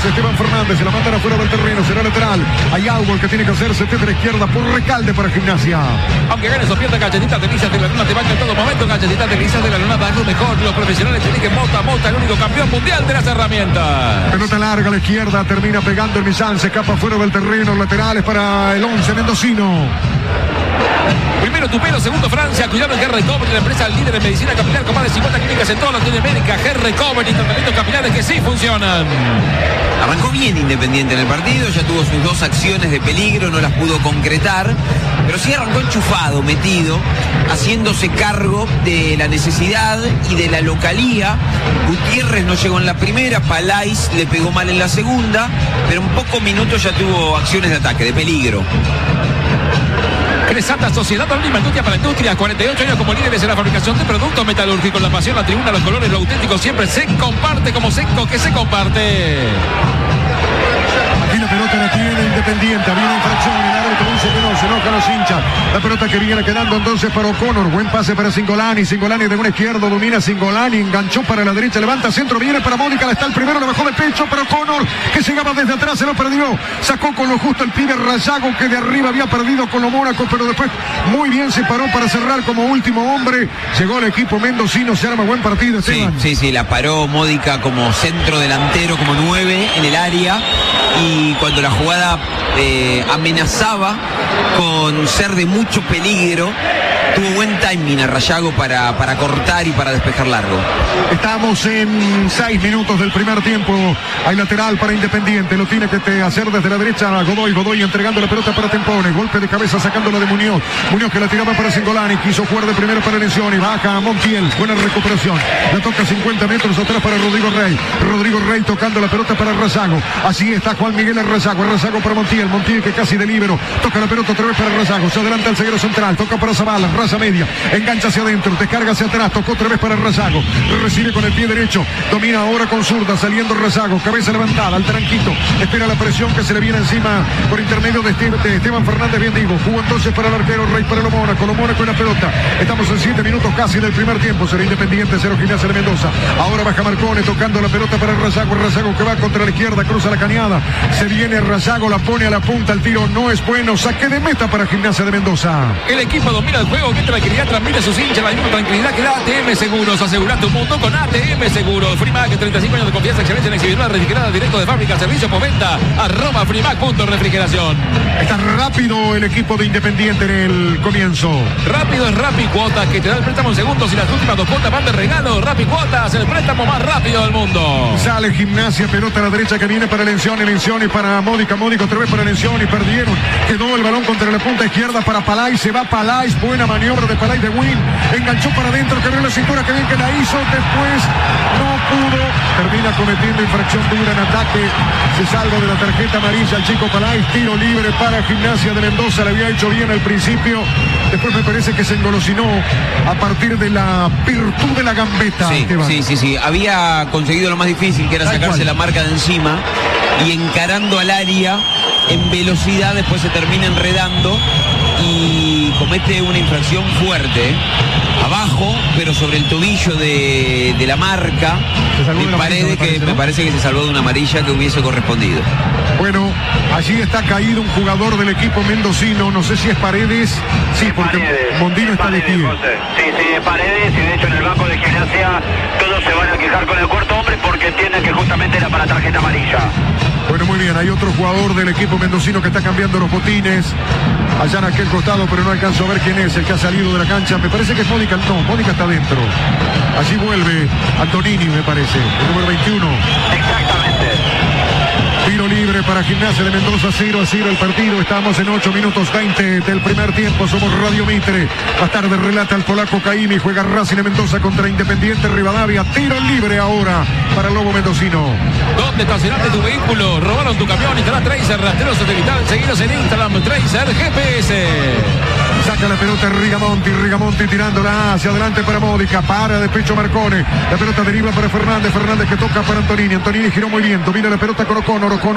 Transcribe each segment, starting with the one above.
es Esteban Fernández, se la mandan afuera del terreno, será lateral. Hay algo que tiene que hacerse desde la izquierda por Recalde para Gimnasia. Aunque ganes o pierdas, Galletitas Delicias de la Luna te banca en todo momento. Galletitas Delicias de la Luna dan lo mejor. Los profesionales eligen Mota, el único campeón mundial de las herramientas. Pelota larga a la izquierda, termina pegando el Misán, se escapa fuera del terreno, laterales para el 11 mendocino. Primero Tupelo, segundo Francia. Cuidado el G-Recovery, la empresa líder en medicina capilar con más de 50 clínicas en toda Latinoamérica. G-Recovery, tratamientos capilares que sí funcionan. Arrancó bien Independiente en el partido, ya tuvo sus 2 acciones de peligro, no las pudo concretar, pero sí arrancó enchufado, metido, haciéndose cargo de la necesidad y de la localía. Gutiérrez no llegó en la primera, Palais le pegó mal en la segunda, pero en pocos minutos ya tuvo acciones de ataque, de peligro. Cresata Sociedad Anónima Industria para Industria, 48 años como líderes en la fabricación de productos metalúrgicos. La pasión, la tribuna, los colores, lo auténtico siempre se comparte como seco que se comparte. Aquí la pelota la tiene Independiente, viene infracción, el árbitro dice que no, se enoja los hinchas. La pelota que viene quedando entonces para O'Connor, buen pase para Cingolani de una izquierda, domina Cingolani, enganchó para la derecha, levanta centro, viene para Mónica, está el primero, le bajó de pecho para O'Connor, que llegaba desde atrás, se lo perdió, sacó con lo justo el pibe Rayago, que de arriba había perdido con lo Mónaco, pero después muy bien se paró para cerrar como último hombre, llegó el equipo mendocino, se arma buen partido, Esteban. Sí, la paró Módica como centro delantero, como 9 en el área, y cuando la jugada amenazaba con ser de mucho peligro, tuvo buen timing a Rayago para cortar y para despejar largo. Estamos en 6 minutos del primer tiempo. Hay lateral para Independiente. Lo tiene que hacer desde la derecha Godoy entregando la pelota para Tempone. Golpe de cabeza sacándola de Muñoz. Muñoz que la tiraba para Cingolani. Quiso jugar de primero para Lencioni. Baja a Montiel. Buena recuperación. La toca 50 metros atrás para Rodrigo Rey. Rodrigo Rey tocando la pelota para Rayago. Así está Juan Miguel Rayago. Rayago para Montiel. Montiel que casi de líbero. Toca la pelota otra vez para Rayago. Se adelanta el zaguero central. Toca para Zavala. Raza media. Engancha hacia adentro. Descarga hacia atrás. Tocó otra vez para Rayago. Recibe con el pie derecho. Domina ahora con zurda. Saliendo Rayago. Cabeza levantada. Al tranquito. Espera la presión que se le viene encima por intermedio de Esteban Fernández. Bien digo. Jugó entonces para el arquero Rey para lo Mónaco. Lo Mónaco en la pelota. Estamos en 7 minutos casi del primer tiempo. Será Independiente 0 Gimnasia de Mendoza. Ahora baja Marcone tocando la pelota para Rayago. Rayago que va contra la izquierda. Cruza la cañada. Se viene Rayago. La pone a la punta. El tiro no es bueno. Saque de meta para Gimnasia de Mendoza. El equipo domina el juego. Qué tranquilidad transmite a sus hinchas. La misma tranquilidad que da ATM Seguros. Asegura tu mundo con ATM Seguros. Frimac, 35 años de confianza, excelencia en exhibición refrigerada directo de fábrica, servicio por venta. @Frimac.refrigeración. Está rápido el equipo de Independiente en el comienzo. Rápido es Rappi Cuotas, que te da el préstamo en segundos y las últimas 2 cuotas van de regalo. Rappi Cuotas, el préstamo más rápido del mundo. Sale Gimnasia, pelota a la derecha que viene para Lencioni para Módica otra vez para Lencioni, perdieron. Quedó el balón contra la punta izquierda para Palais, se va Palais, buena maniobra de Palais de Win. Enganchó para adentro, que la cintura, que bien que la hizo, después no pudo. Termina cometiendo infracción dura en ataque. Se salva de la tarjeta amarilla el chico Palais. Tiro libre para Gimnasia de Mendoza. Le había hecho bien al principio. Después me parece que se engolosinó a partir de la virtud de la gambeta. Sí. Había conseguido lo más difícil, que era sacarse la marca de encima. Y encarando al área en velocidad, después se termina enredando y comete una infracción fuerte. Abajo, pero sobre el tobillo de la marca de Paredes, que me parece que se salvó de una amarilla que hubiese correspondido. Bueno, allí está caído un jugador del equipo mendocino, no sé si es Paredes, sí, porque Paredes, Mondino está de pie. Sí, es Paredes, y de hecho en el banco de Gimnasia todos se van a quejar con el cuarto hombre porque entienden que justamente era para tarjeta amarilla. Bueno, muy bien, hay otro jugador del equipo mendocino que está cambiando los botines allá en aquel costado, pero no alcanzo a ver quién es el que ha salido de la cancha. Me parece que es Mónica, no, Mónica está dentro. Allí vuelve Antonini, me parece, el número 21. Exactamente. Tiro libre para Gimnasia de Mendoza, 0-0 el partido. Estamos en 8 minutos 20 del primer tiempo. Somos Radio Mitre. Más tarde relata el polaco Caimi. Juega Racing de Mendoza contra Independiente Rivadavia. Tiro libre ahora para el Lobo Mendocino. ¿Dónde estacionaste tu vehículo? ¿Robaron tu camión? Instala Tracer, rastreros satelital. Seguidos en Instagram, Tracer GPS. Saca la pelota Rigamonti tirándola hacia adelante para Módica. Para de pecho Marcone. La pelota deriva para Fernández que toca para Antonini. Antonini giró muy bien. Domina la pelota con O'Connor que la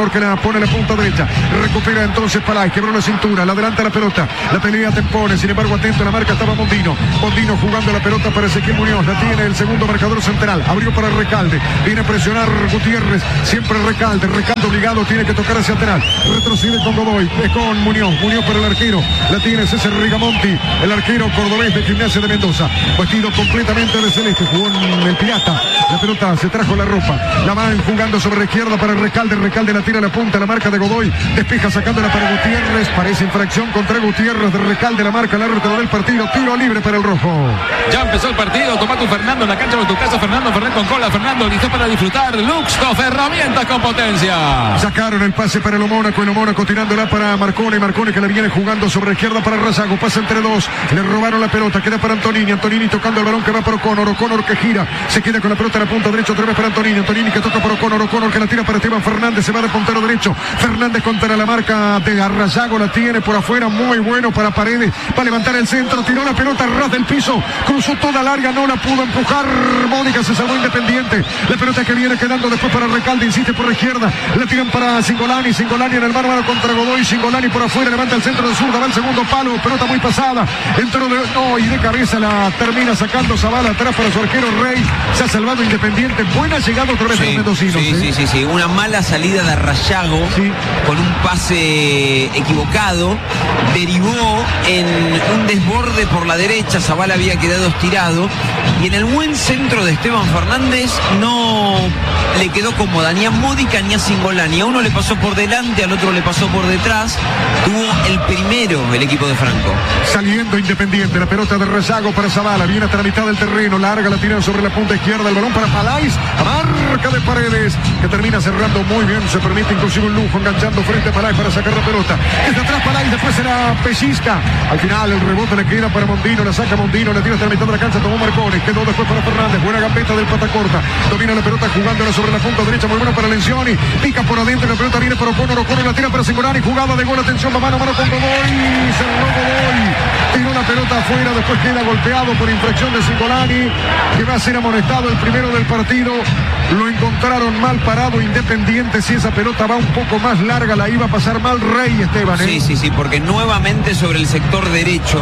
pone la punta derecha, recupera entonces Palay, quebró la cintura, la adelanta la pelota, la pelea Tempone, sin embargo atento a la marca estaba Mondino jugando la pelota para Ezequiel Muñoz, la tiene el segundo marcador central, abrió para Recalde, viene a presionar Gutiérrez, siempre Recalde obligado, tiene que tocar hacia lateral, retrocede con Godoy, es con Muñoz para el arquero, la tiene César Rigamonti, el arquero cordobés de Gimnasia de Mendoza, vestido completamente de celeste, jugó en el Pirata, la pelota se trajo la ropa, la van jugando sobre la izquierda para Recalde la tira a la punta, la marca de Godoy, despeja sacándola para Gutiérrez, parece infracción contra Gutiérrez de Recalde, la marca el árbitro del partido, tiro libre para el rojo. Ya empezó el partido, toma tu Fernando en la cancha de tu casa, Fernando Ferrer con cola, Fernando listo para disfrutar, Luxtoff, herramientas con potencia. Sacaron el pase para el Mónaco tirándola para Marcone que la viene jugando sobre la izquierda para Razago, pasa entre dos, le robaron la pelota, queda para Antonini tocando el balón que va para O'Connor que gira, se queda con la pelota en la punta derecha, otra vez para Antonini que toca para O'Connor que la tira para Esteban Fernández, se va de puntero derecho, Fernández contra la marca de Razago, la tiene por afuera, muy bueno para Paredes, va a levantar el centro, tiró la pelota a ras del piso, cruzó toda larga, no la pudo empujar, Mónica se salvó Independiente, la pelota que viene quedando después para Recalde, insiste por la izquierda, la tiran para Cingolani en el mano contra Godoy, Cingolani por afuera, levanta el centro de zurda, va el segundo palo, pelota muy pasada, entró y de cabeza la termina sacando Zavala atrás para su arquero Rey, se ha salvado Independiente, buena llegada otra vez de los mendocinos. Sí, una mala salida de Rayago, con un pase equivocado, derivó en un desborde por la derecha, Zavala había quedado estirado, y en el buen centro de Esteban Fernández no le quedó cómoda ni a Módica ni a Cingolani, a uno le pasó por delante, al otro le pasó por detrás, tuvo el primero el equipo de Franco. Saliendo Independiente, la pelota de Rayago para Zavala, viene hasta la mitad del terreno, larga, la tiran sobre la punta izquierda, el balón para Palais, marca de Paredes, que termina cerrando muy bien, se permite inclusive un lujo, enganchando frente a Palais para sacar la pelota, desde atrás Palais, después será pellizca, al final el rebote le queda para Mondino, la saca Mondino, la tira hasta la mitad de la cancha, tomó Marcone, quedó después para Fernández, buena gambeta del pata corta, domina la pelota jugándola sobre la punta derecha, muy bueno para Lencioni, pica por adentro, la pelota viene para O'Connor la tira para Cingolani, jugada de gol, atención, mano a mano con Godoy, cerró Godoy, tiró la pelota afuera, después queda golpeado por infracción de Cingolani, que va a ser amonestado el primero del partido, lo encontraron mal parado Independiente, si esa pelota va un poco más larga, la iba a pasar mal Rey, Esteban. Sí, porque nuevamente sobre el sector derecho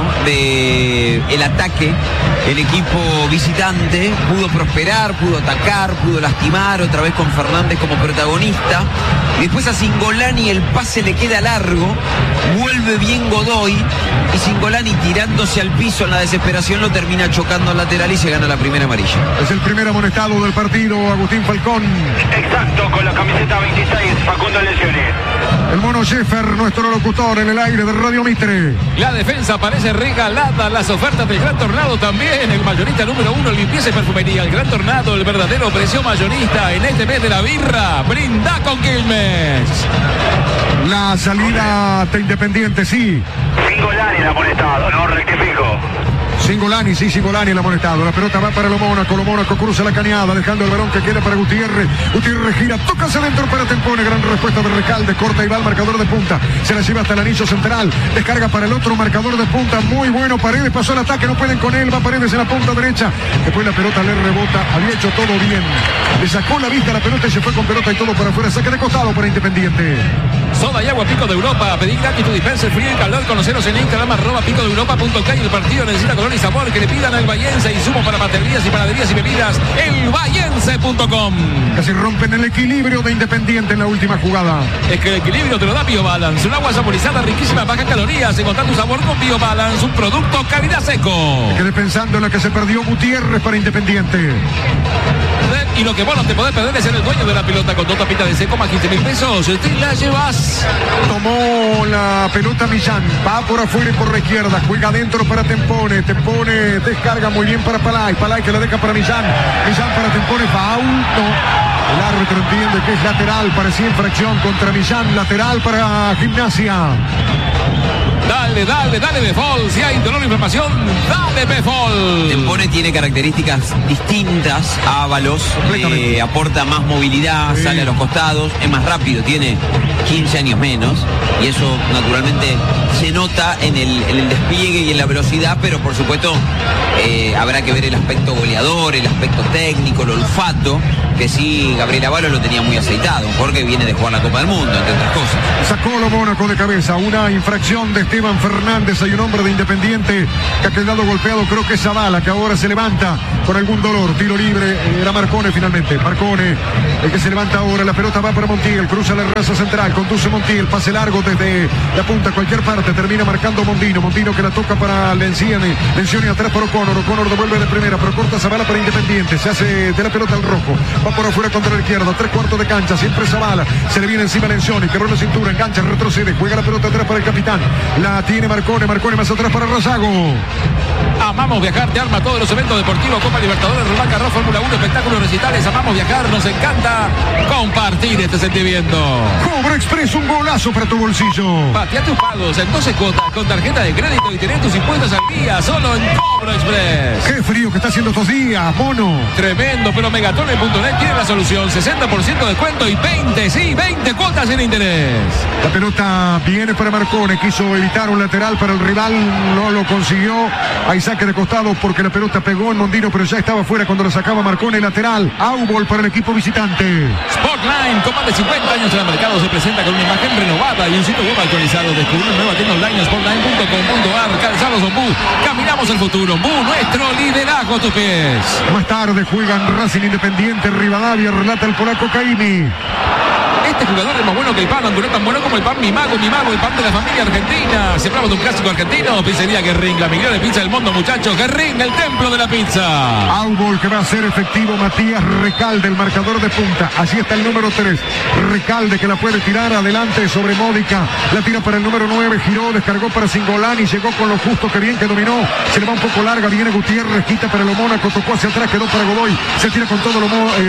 del ataque, el equipo visitante pudo prosperar, pudo atacar, pudo lastimar, otra vez con Fernández como protagonista, y después a Cingolani el pase le queda largo, vuelve bien Godoy, y Cingolani tirándose al piso en la desesperación lo termina chocando al lateral y se gana la primera amarilla. Es el primer amonestado del partido, Agustín Falcón. Exacto, con la camiseta 26, Facundo Lencioni. El mono Sheffer, nuestro locutor en el aire de Radio Mitre. La defensa parece regalada, las ofertas del Gran Tornado también, el mayorista número 1, limpieza y perfumería, el Gran Tornado, el verdadero precio mayorista en este mes de la birra, brinda con Quilmes. La salida de Independiente, sí. Cingolani el amonestado, no rectifico. Cingolani el amonestado, la pelota va para lo Mónaco cruza la cañada, dejando el balón que queda para Gutiérrez gira, toca hacia adentro para Tempone, gran respuesta de Recalde, corta y va al marcador de punta, se la lleva hasta el anillo central, descarga para el otro marcador de punta, muy bueno, Paredes pasó el ataque, no pueden con él, va Paredes en la punta derecha, después la pelota le rebota, había hecho todo bien, le sacó la vista a la pelota y se fue con pelota y todo para afuera, saque de costado para Independiente. Soda y agua Pico de Europa, pedí gratis tu dispenser frío y calor, conoceros en Instagram @picodeeuropa.k, y el partido necesita color y sabor, que le pidan al Bayense, insumos para pastelerías y panaderías y bebidas, elbayense.com. Casi rompen el equilibrio de Independiente en la última jugada. Es que el equilibrio te lo da BioBalance, un agua saborizada riquísima, baja calorías, encontrar tu sabor con BioBalance, un producto calidad seco. Quedé pensando en la que se perdió Gutiérrez para Independiente. Y lo que vos no te podés perder es ser el dueño de la pelota con 2 tapitas de seco más 15.000 pesos. Te la llevas. Tomó la pelota Millán, va por afuera y por la izquierda, juega adentro para Tempone descarga muy bien para Palay que la deja para Millán para Tempone, foul, no. El árbitro entiende que es lateral, parecía infracción contra Millán, lateral para Gimnasia. Dale Befol, si hay dolor o inflamación, dale Befol. Tempone tiene características distintas a Ábalos, aporta más movilidad, sale a los costados, es más rápido, tiene 15 años menos, y eso naturalmente se nota en el despliegue y en la velocidad, pero por supuesto habrá que ver el aspecto goleador, el aspecto técnico, el olfato, que sí, Gabriel Avalos lo tenía muy aceitado, un jugador que viene de jugar la Copa del Mundo, entre otras cosas. Sacó lo Mónaco de cabeza, una infracción de Esteban Fernández. Hay un hombre de Independiente que ha quedado golpeado, creo que es Zavala, que ahora se levanta con algún dolor. Tiro libre, era Marcone finalmente. Marcone, el que se levanta ahora. La pelota va para Montiel, cruza la raza central, conduce Montiel, pase largo desde la punta a cualquier parte, termina marcando Mondino. Mondino que la toca para Lencioni atrás por O'Connor. O'Connor devuelve de primera, pero corta Zavala para Independiente. Se hace de la pelota al rojo, va por afuera contra la izquierda, 3/4 de cancha, siempre Zavala. Se le viene encima Lencioni, que la cintura, engancha, retrocede, juega la pelota atrás para el capitán. La tiene Marcone más atrás para Razago. Amamos viajar, te arma todos los eventos deportivos, Copa Libertadores, Roland Garros, Fórmula 1, espectáculos, recitales. Amamos viajar, nos encanta compartir este sentimiento. Cobra Express, un golazo para tu bolsillo. Patea tus pagos en 12 cuotas con tarjeta de crédito y tener tus impuestos al día, solo en Cobra Express. Qué frío que está haciendo estos días, mono. Tremendo, pero Megatron.net tiene la solución, 60% de descuento y 20 cuotas sin interés. La pelota viene para Marcone, quiso evitar un lateral para el rival, no lo consiguió. Hay saque de costado porque la pelota pegó en Mondino, pero ya estaba fuera cuando lo sacaba Marcone, lateral. Aubol para el equipo visitante. Sportline, con más de 50 años en el mercado, se presenta con una imagen renovada y un sitio web actualizado. Descubre una nueva tienda online, sportline.com.ar. Calzados Ombú, caminamos el futuro. Ombú, nuestro liderazgo a tus pies. Más tarde juegan Racing Independiente, Rivadavia, relata el polaco Caimi. Este jugador es más bueno que el pan, aunque no tan bueno como el pan Mimago, el pan de la familia argentina. Se hablaba de un clásico argentino, pizzería Guerrín, la mejor pizza del mundo, muchachos. Guerrín, el templo de la pizza. Aubol que va a ser efectivo, Matías Recalde, el marcador de punta. Allí está el número 3. Recalde que la puede tirar adelante sobre Módica. La tira para el número 9, giró, descargó para Singolani, llegó con lo justo, que bien que dominó. Se le va un poco larga, viene Gutiérrez, quita para lo Mónaco, tocó hacia atrás, quedó para Godoy. Se tira con todo lo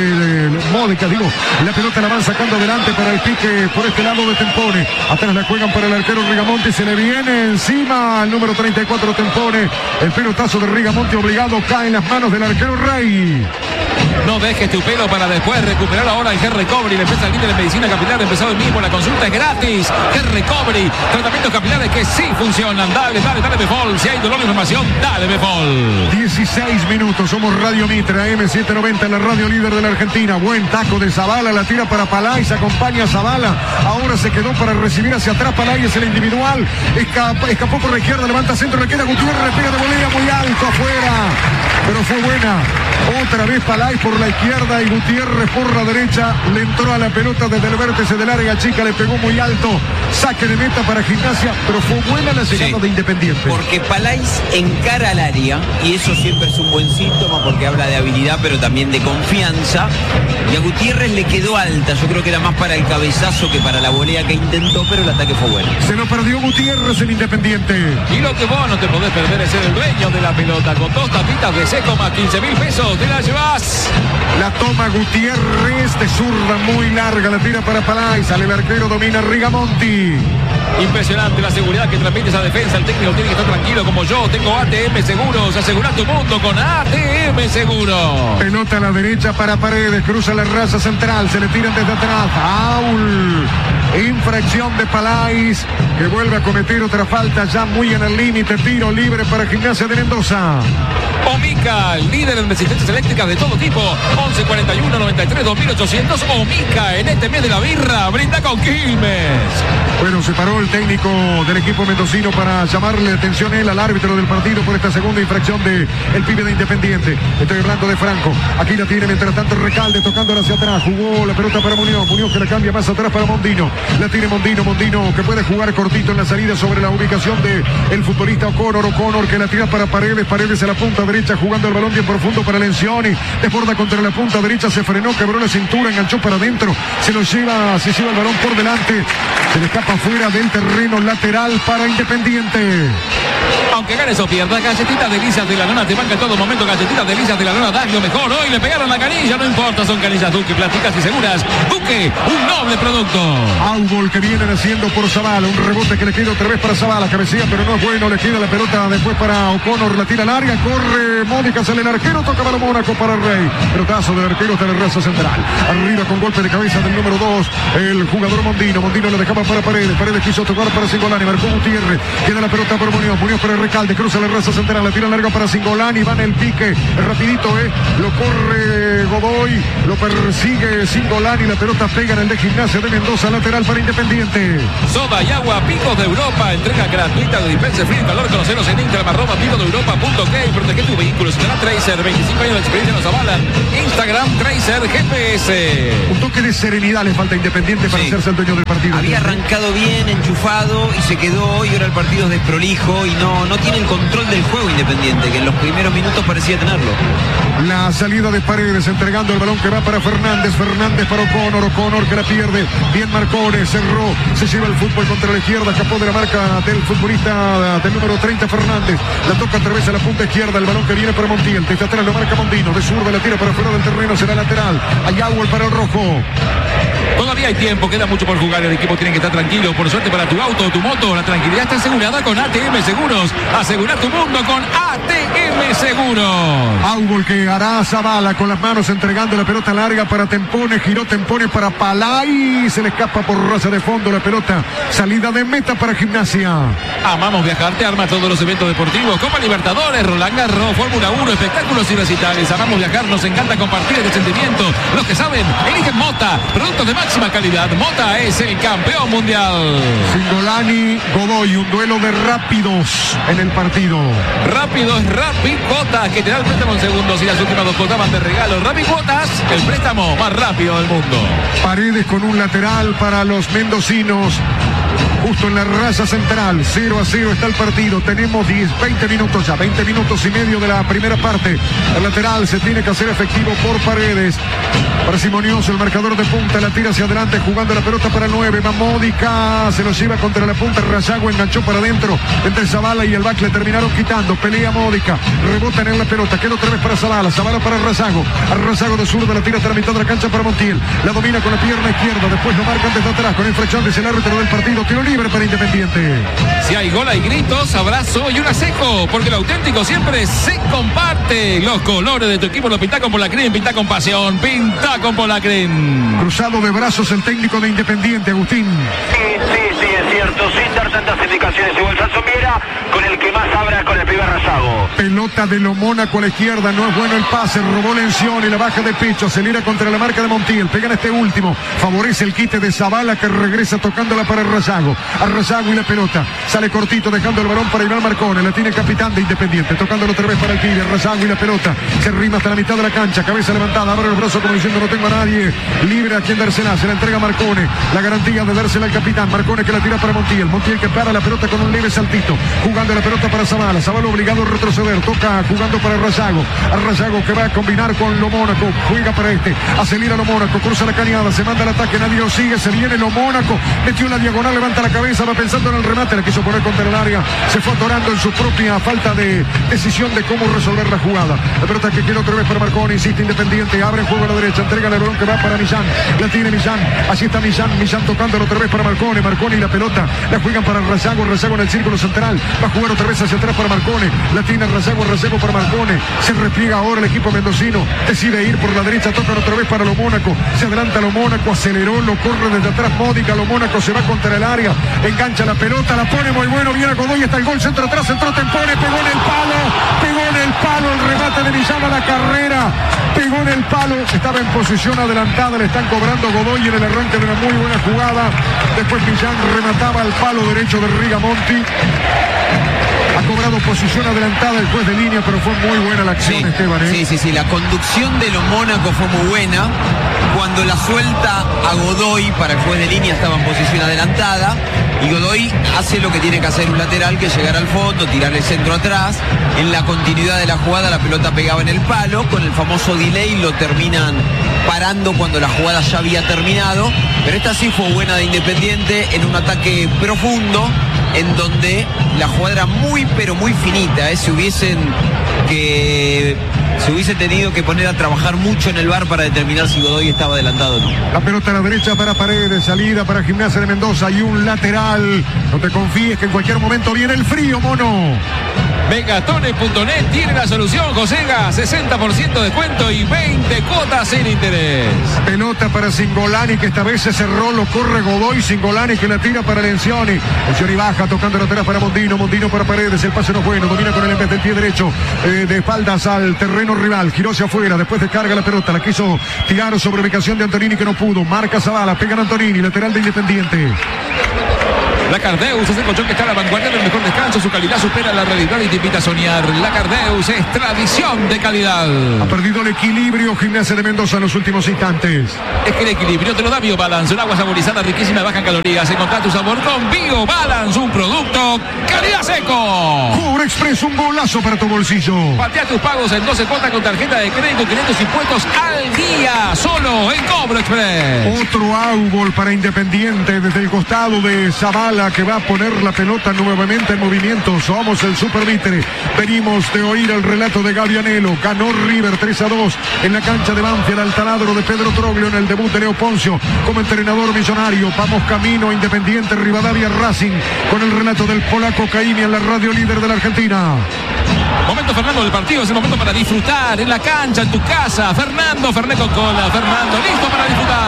Módica, la pelota la van sacando adelante para el pique por este lado de Tempone. Atrás la juegan para el arquero Rigamonti. Se le viene encima al número 34 Tempone. El pelotazo de Rigamonti obligado cae en las manos del arquero Rey. No dejes tu pelo para después recuperar ahora el Hair Recovery. La empresa líder en medicina capilar empezó hoy mismo. La consulta es gratis. Hair Recovery, tratamientos capilares que sí funcionan. Dale Befol. Si hay dolor o inflamación, dale Befol. 16 minutos. Somos Radio Mitra M790, la radio líder de la Argentina. Buen taco de Zavala. La tira para Palay. Se acompaña a Zavala. Ahora se quedó para recibir hacia atrás. Palay es el individual. Escapó por la izquierda. Levanta centro. Le queda Gutiérrez. Pega de volea muy alto afuera. Pero fue buena. Otra vez Palay por la izquierda y Gutiérrez por la derecha. Le entró a la pelota desde el vértice del área chica. Le pegó muy alto. Saque de meta para Gimnasia. Pero fue buena la llegada de Independiente. Porque Palay encara al área. Y eso siempre es un buen síntoma porque habla de habilidad pero también de confianza. Y a Gutiérrez le quedó alta. Yo creo que era más para el cabezazo que para la volea que intentó, pero el ataque fue bueno. Se lo perdió Gutiérrez en Independiente. Y lo que vos no te podés perder es ser el dueño de la pelota. Con 2 tapitas de seco más 15.000 pesos, te la llevas. La toma Gutiérrez de zurda muy larga, la tira para Palay, sale el arquero, domina Rigamonti. Impresionante la seguridad que transmite esa defensa. El técnico tiene que estar tranquilo como yo. Tengo ATM Seguros. Asegura tu mundo con ATM Seguros. Pelota a la derecha para Paredes. Cruza la raza central. Se le tiran desde atrás. Foul. Infracción de Palay, que vuelve a cometer otra falta ya muy en el límite. Tiro libre para Gimnasia de Mendoza. Omica, líder en resistencias eléctricas de todo tipo. 1141 93 2800. Omica, en este mes de la birra, brinda con Quilmes. Bueno, se paró el técnico del equipo mendocino para llamarle atención él al árbitro del partido por esta segunda infracción de el pibe de Independiente. Estoy hablando de Franco. Aquí la tiene mientras tanto Recalde tocándola hacia atrás. Jugó la pelota para Muñoz. Muñoz que la cambia más atrás para Mondino. La tiene Mondino que puede jugar cortito en la salida sobre la ubicación de el futbolista O'Connor que la tira para Paredes a la punta derecha jugando el balón bien profundo para Lencioni. Desborda contra la punta derecha, se frenó, quebró la cintura, enganchó para adentro. Se lleva el balón por delante. Se le escapa fuera del terreno lateral para Independiente. Aunque ganes o pierdas, galletitas delicias de la nona te banca en todo momento. Galletitas delicias de la nona dan lo mejor. Hoy le pegaron la canilla, no importa, son canillas Duque, plásticas y seguras. Duque, un noble producto. Aubol que vienen haciendo por Zavala, un rebote que le queda otra vez para Zavala, cabecilla pero no es bueno, le queda la pelota después para O'Connor, la tira larga, corre Mónica, sale el arquero, toca para Mónaco para Rey. Pelotazo del arquero hasta la raza central. Arriba con golpe de cabeza del número 2, el jugador Mondino le dejaba para Paredes quiso tocar para Cingolani, marcó Gutiérrez, queda la pelota por Muñoz para Recalde, cruza la raza central, la tira larga para Cingolani, va en el pique, rapidito, lo corre Godoy, lo persigue Cingolani, la pelota pega en el de Gimnasia de Mendoza, lateral para Independiente. Soda y agua, Picos de Europa, entrega gratuita de dispense free, calor, conoceros en Instagram, @picosdeeuropa.ok, protege tu vehículo, será Tracer, 25 años de experiencia nos avalan, Instagram Tracer GPS. Un toque de serenidad le falta a Independiente para hacerse el dueño del partido. Había arrancado bien, enchufado y se quedó, y ahora el partido es desprolijo y no tiene el control del juego Independiente, que en los primeros minutos parecía tenerlo. La salida de Paredes, entregando el balón que va para Fernández para O'Connor que la pierde, bien Marcones, cerró, se lleva el fútbol contra la izquierda, escapó de la marca del futbolista del número 30 Fernández, la toca a través de la punta izquierda, el balón que viene para Montiel, desde atrás lo marca Mondino, de zurda la tira para fuera del terreno, será lateral, hay agua para el rojo. Todavía hay tiempo, queda mucho por jugar, el equipo tiene que estar tranquilo, por suerte para tu auto o tu moto, la tranquilidad está asegurada con ATM Seguros, asegura tu mundo con ATM Seguros. Aubol que hará Zavala con las manos entregando la pelota larga para Tempone, giró Tempone para Palay, se le escapa por raza de fondo la pelota, salida de meta para Gimnasia. Amamos viajar, te arma todos los eventos deportivos, Copa Libertadores, Roland Garros, Fórmula 1, espectáculos y recitales. Amamos viajar, nos encanta compartir este sentimiento. Los que saben, eligen Mota, productos de máxima calidad. Mota es el campeón mundial. Cingolani, Godoy, un duelo de rápidos en el partido. Rápidos, Rapid Cuotas, que te da el préstamo en segundos y las últimas 2 cuotas van de regalo. Rapid Cuotas, el préstamo más rápido del mundo. Paredes con un lateral para los mendocinos. Justo en la raza central, 0-0 está el partido. Tenemos 20 minutos ya, 20 minutos y medio de la primera parte. El lateral se tiene que hacer efectivo por Paredes. Parsimonioso el marcador de punta, la tira hacia adelante, jugando la pelota para el 9. Mamódica se lo lleva contra la punta. Rayago enganchó para adentro. Entre Zavala y el back le terminaron quitando. Pelea Módica, rebotan en la pelota. Queda otra vez para Zavala. Zavala para Rayago. Rayago de zurda, la tira hasta la mitad de la cancha para Montiel. La domina con la pierna izquierda. Después lo marcan desde atrás con infracción de el árbitro del partido. Tiro libre para Independiente. Si hay gol, hay gritos, abrazo y un asejo, porque lo auténtico siempre se comparte. Los colores de tu equipo lo pinta con Polacren, pinta con pasión, pinta con Polacren. Cruzado de brazos el técnico de Independiente, Agustín. Sí, es cierto, sin dar tantas indicaciones. Igual Sanson Viera con el que más abra con el primer Rayago. Pelota de lo Mónaco a la izquierda, no es bueno el pase, robó Lencioni, la baja de pecho, acelera contra la marca de Montiel, pega en este último, favorece el quite de Zavala que regresa tocándola para Rayago. A Rayago y la pelota, sale cortito dejando el balón para Iván Marcone, la tiene el capitán de Independiente, tocándolo otra vez para el pibe, Rayago y la pelota, se arrima hasta la mitad de la cancha, cabeza levantada, abre el brazo como diciendo no tengo a nadie, libre a quien dársela, se la entrega Marcone, la garantía de dársela al capitán, Marcone que la tira para Montiel, Montiel que para la pelota con un leve saltito, jugando la pelota para Zavala, Zavala obligado a retroceder, toca jugando para Rayago, a Rayago que va a combinar con lo Mónaco, juega para acelera lo Mónaco, cruza la cañada, se manda el ataque, nadie lo sigue, se viene lo Mónaco, metió la diagonal, levanta la cabeza, va pensando en el remate, la quiso poner contra el área, se fue atorando en su propia falta de decisión de cómo resolver la jugada. La pelota que queda otra vez para Marconi, insiste Independiente, abre el juego a la derecha, entrega el balón que va para Millán, la tiene Millán, así está Millán tocándolo otra vez para Marconi y la pelota la juegan para Rayago en el círculo central, va a jugar otra vez hacia atrás para Marconi, la tiene Rayago para Marconi, se repliega ahora el equipo mendocino, decide ir por la derecha, tocan otra vez para lo Mónaco, se adelanta lo Mónaco, aceleró, lo corre desde atrás Módica, lo Mónaco se va contra el área, engancha la pelota, la pone muy bueno, viene a Godoy, está el gol, centro atrás, entró Tempone, pegó en el palo, el remate de Millán a la carrera, pegó en el palo, estaba en posición adelantada, le están cobrando Godoy en el arranque de una muy buena jugada, después Millán remataba al palo derecho de Rigamonti. Ha cobrado posición adelantada el juez de línea, pero fue muy buena la acción, sí, Esteban. Sí, la conducción de lo Mónaco fue muy buena. Cuando la suelta a Godoy para el juez de línea estaba en posición adelantada y Godoy hace lo que tiene que hacer un lateral, que es llegar al fondo, tirar el centro atrás. En la continuidad de la jugada la pelota pegaba en el palo, con el famoso delay lo terminan parando cuando la jugada ya había terminado, pero esta sí fue buena de Independiente en un ataque profundo en donde la jugada era muy pero muy finita, si hubiesen que se hubiese tenido que poner a trabajar mucho en el VAR para determinar si Godoy estaba adelantado o no. La pelota a la derecha para Paredes, salida para Gimnasia de Mendoza y un lateral. No te confíes que en cualquier momento viene el frío, mono. Megatones.net tiene la solución, Josega, 60% de descuento y 20 cuotas sin interés. Pelota para Cingolani, que esta vez se cerró, lo corre Godoy. Cingolani que la tira para Lencioni. Lencioni baja, tocando lateral para Mondino. Mondino para Paredes, el pase no es bueno. Domina con el embate del pie derecho, de espaldas al terreno rival. Giró hacia afuera, después descarga la pelota. La quiso tirar sobre ubicación de Antonini, que no pudo. Marca Zavala, pegan Antonini, lateral de Independiente. Lacardeus es el colchón que está a la vanguardia del mejor descanso. Su calidad supera la realidad y te invita a soñar. Lacardeus es tradición de calidad. Ha perdido el equilibrio Gimnasia de Mendoza en los últimos instantes. Es que el equilibrio te lo da BioBalance, un agua saborizada riquísima de baja en calorías. Encontrá tu sabor con BioBalance, un producto calidad seco. Cobra Express, un golazo para tu bolsillo. Patea tus pagos en 12 cuotas con tarjeta de crédito, 500 impuestos al día, solo en Cobra Express. Otro árbol para Independiente desde el costado de Zavala, que va a poner la pelota nuevamente en movimiento. Somos el Supervitre. Venimos de oír el relato de Gavianelo. Ganó River 3-2 en la cancha de Banfield al taladro de Pedro Troglio en el debut de Leo Poncio como entrenador millonario. Vamos camino a Independiente, Rivadavia, Racing, con el relato del polaco Caimi en la radio líder de la Argentina. Momento, Fernando, del partido. Es el momento para disfrutar en la cancha, en tu casa. Fernando, Fernet Coca-Cola. Fernando, listo para disfrutar.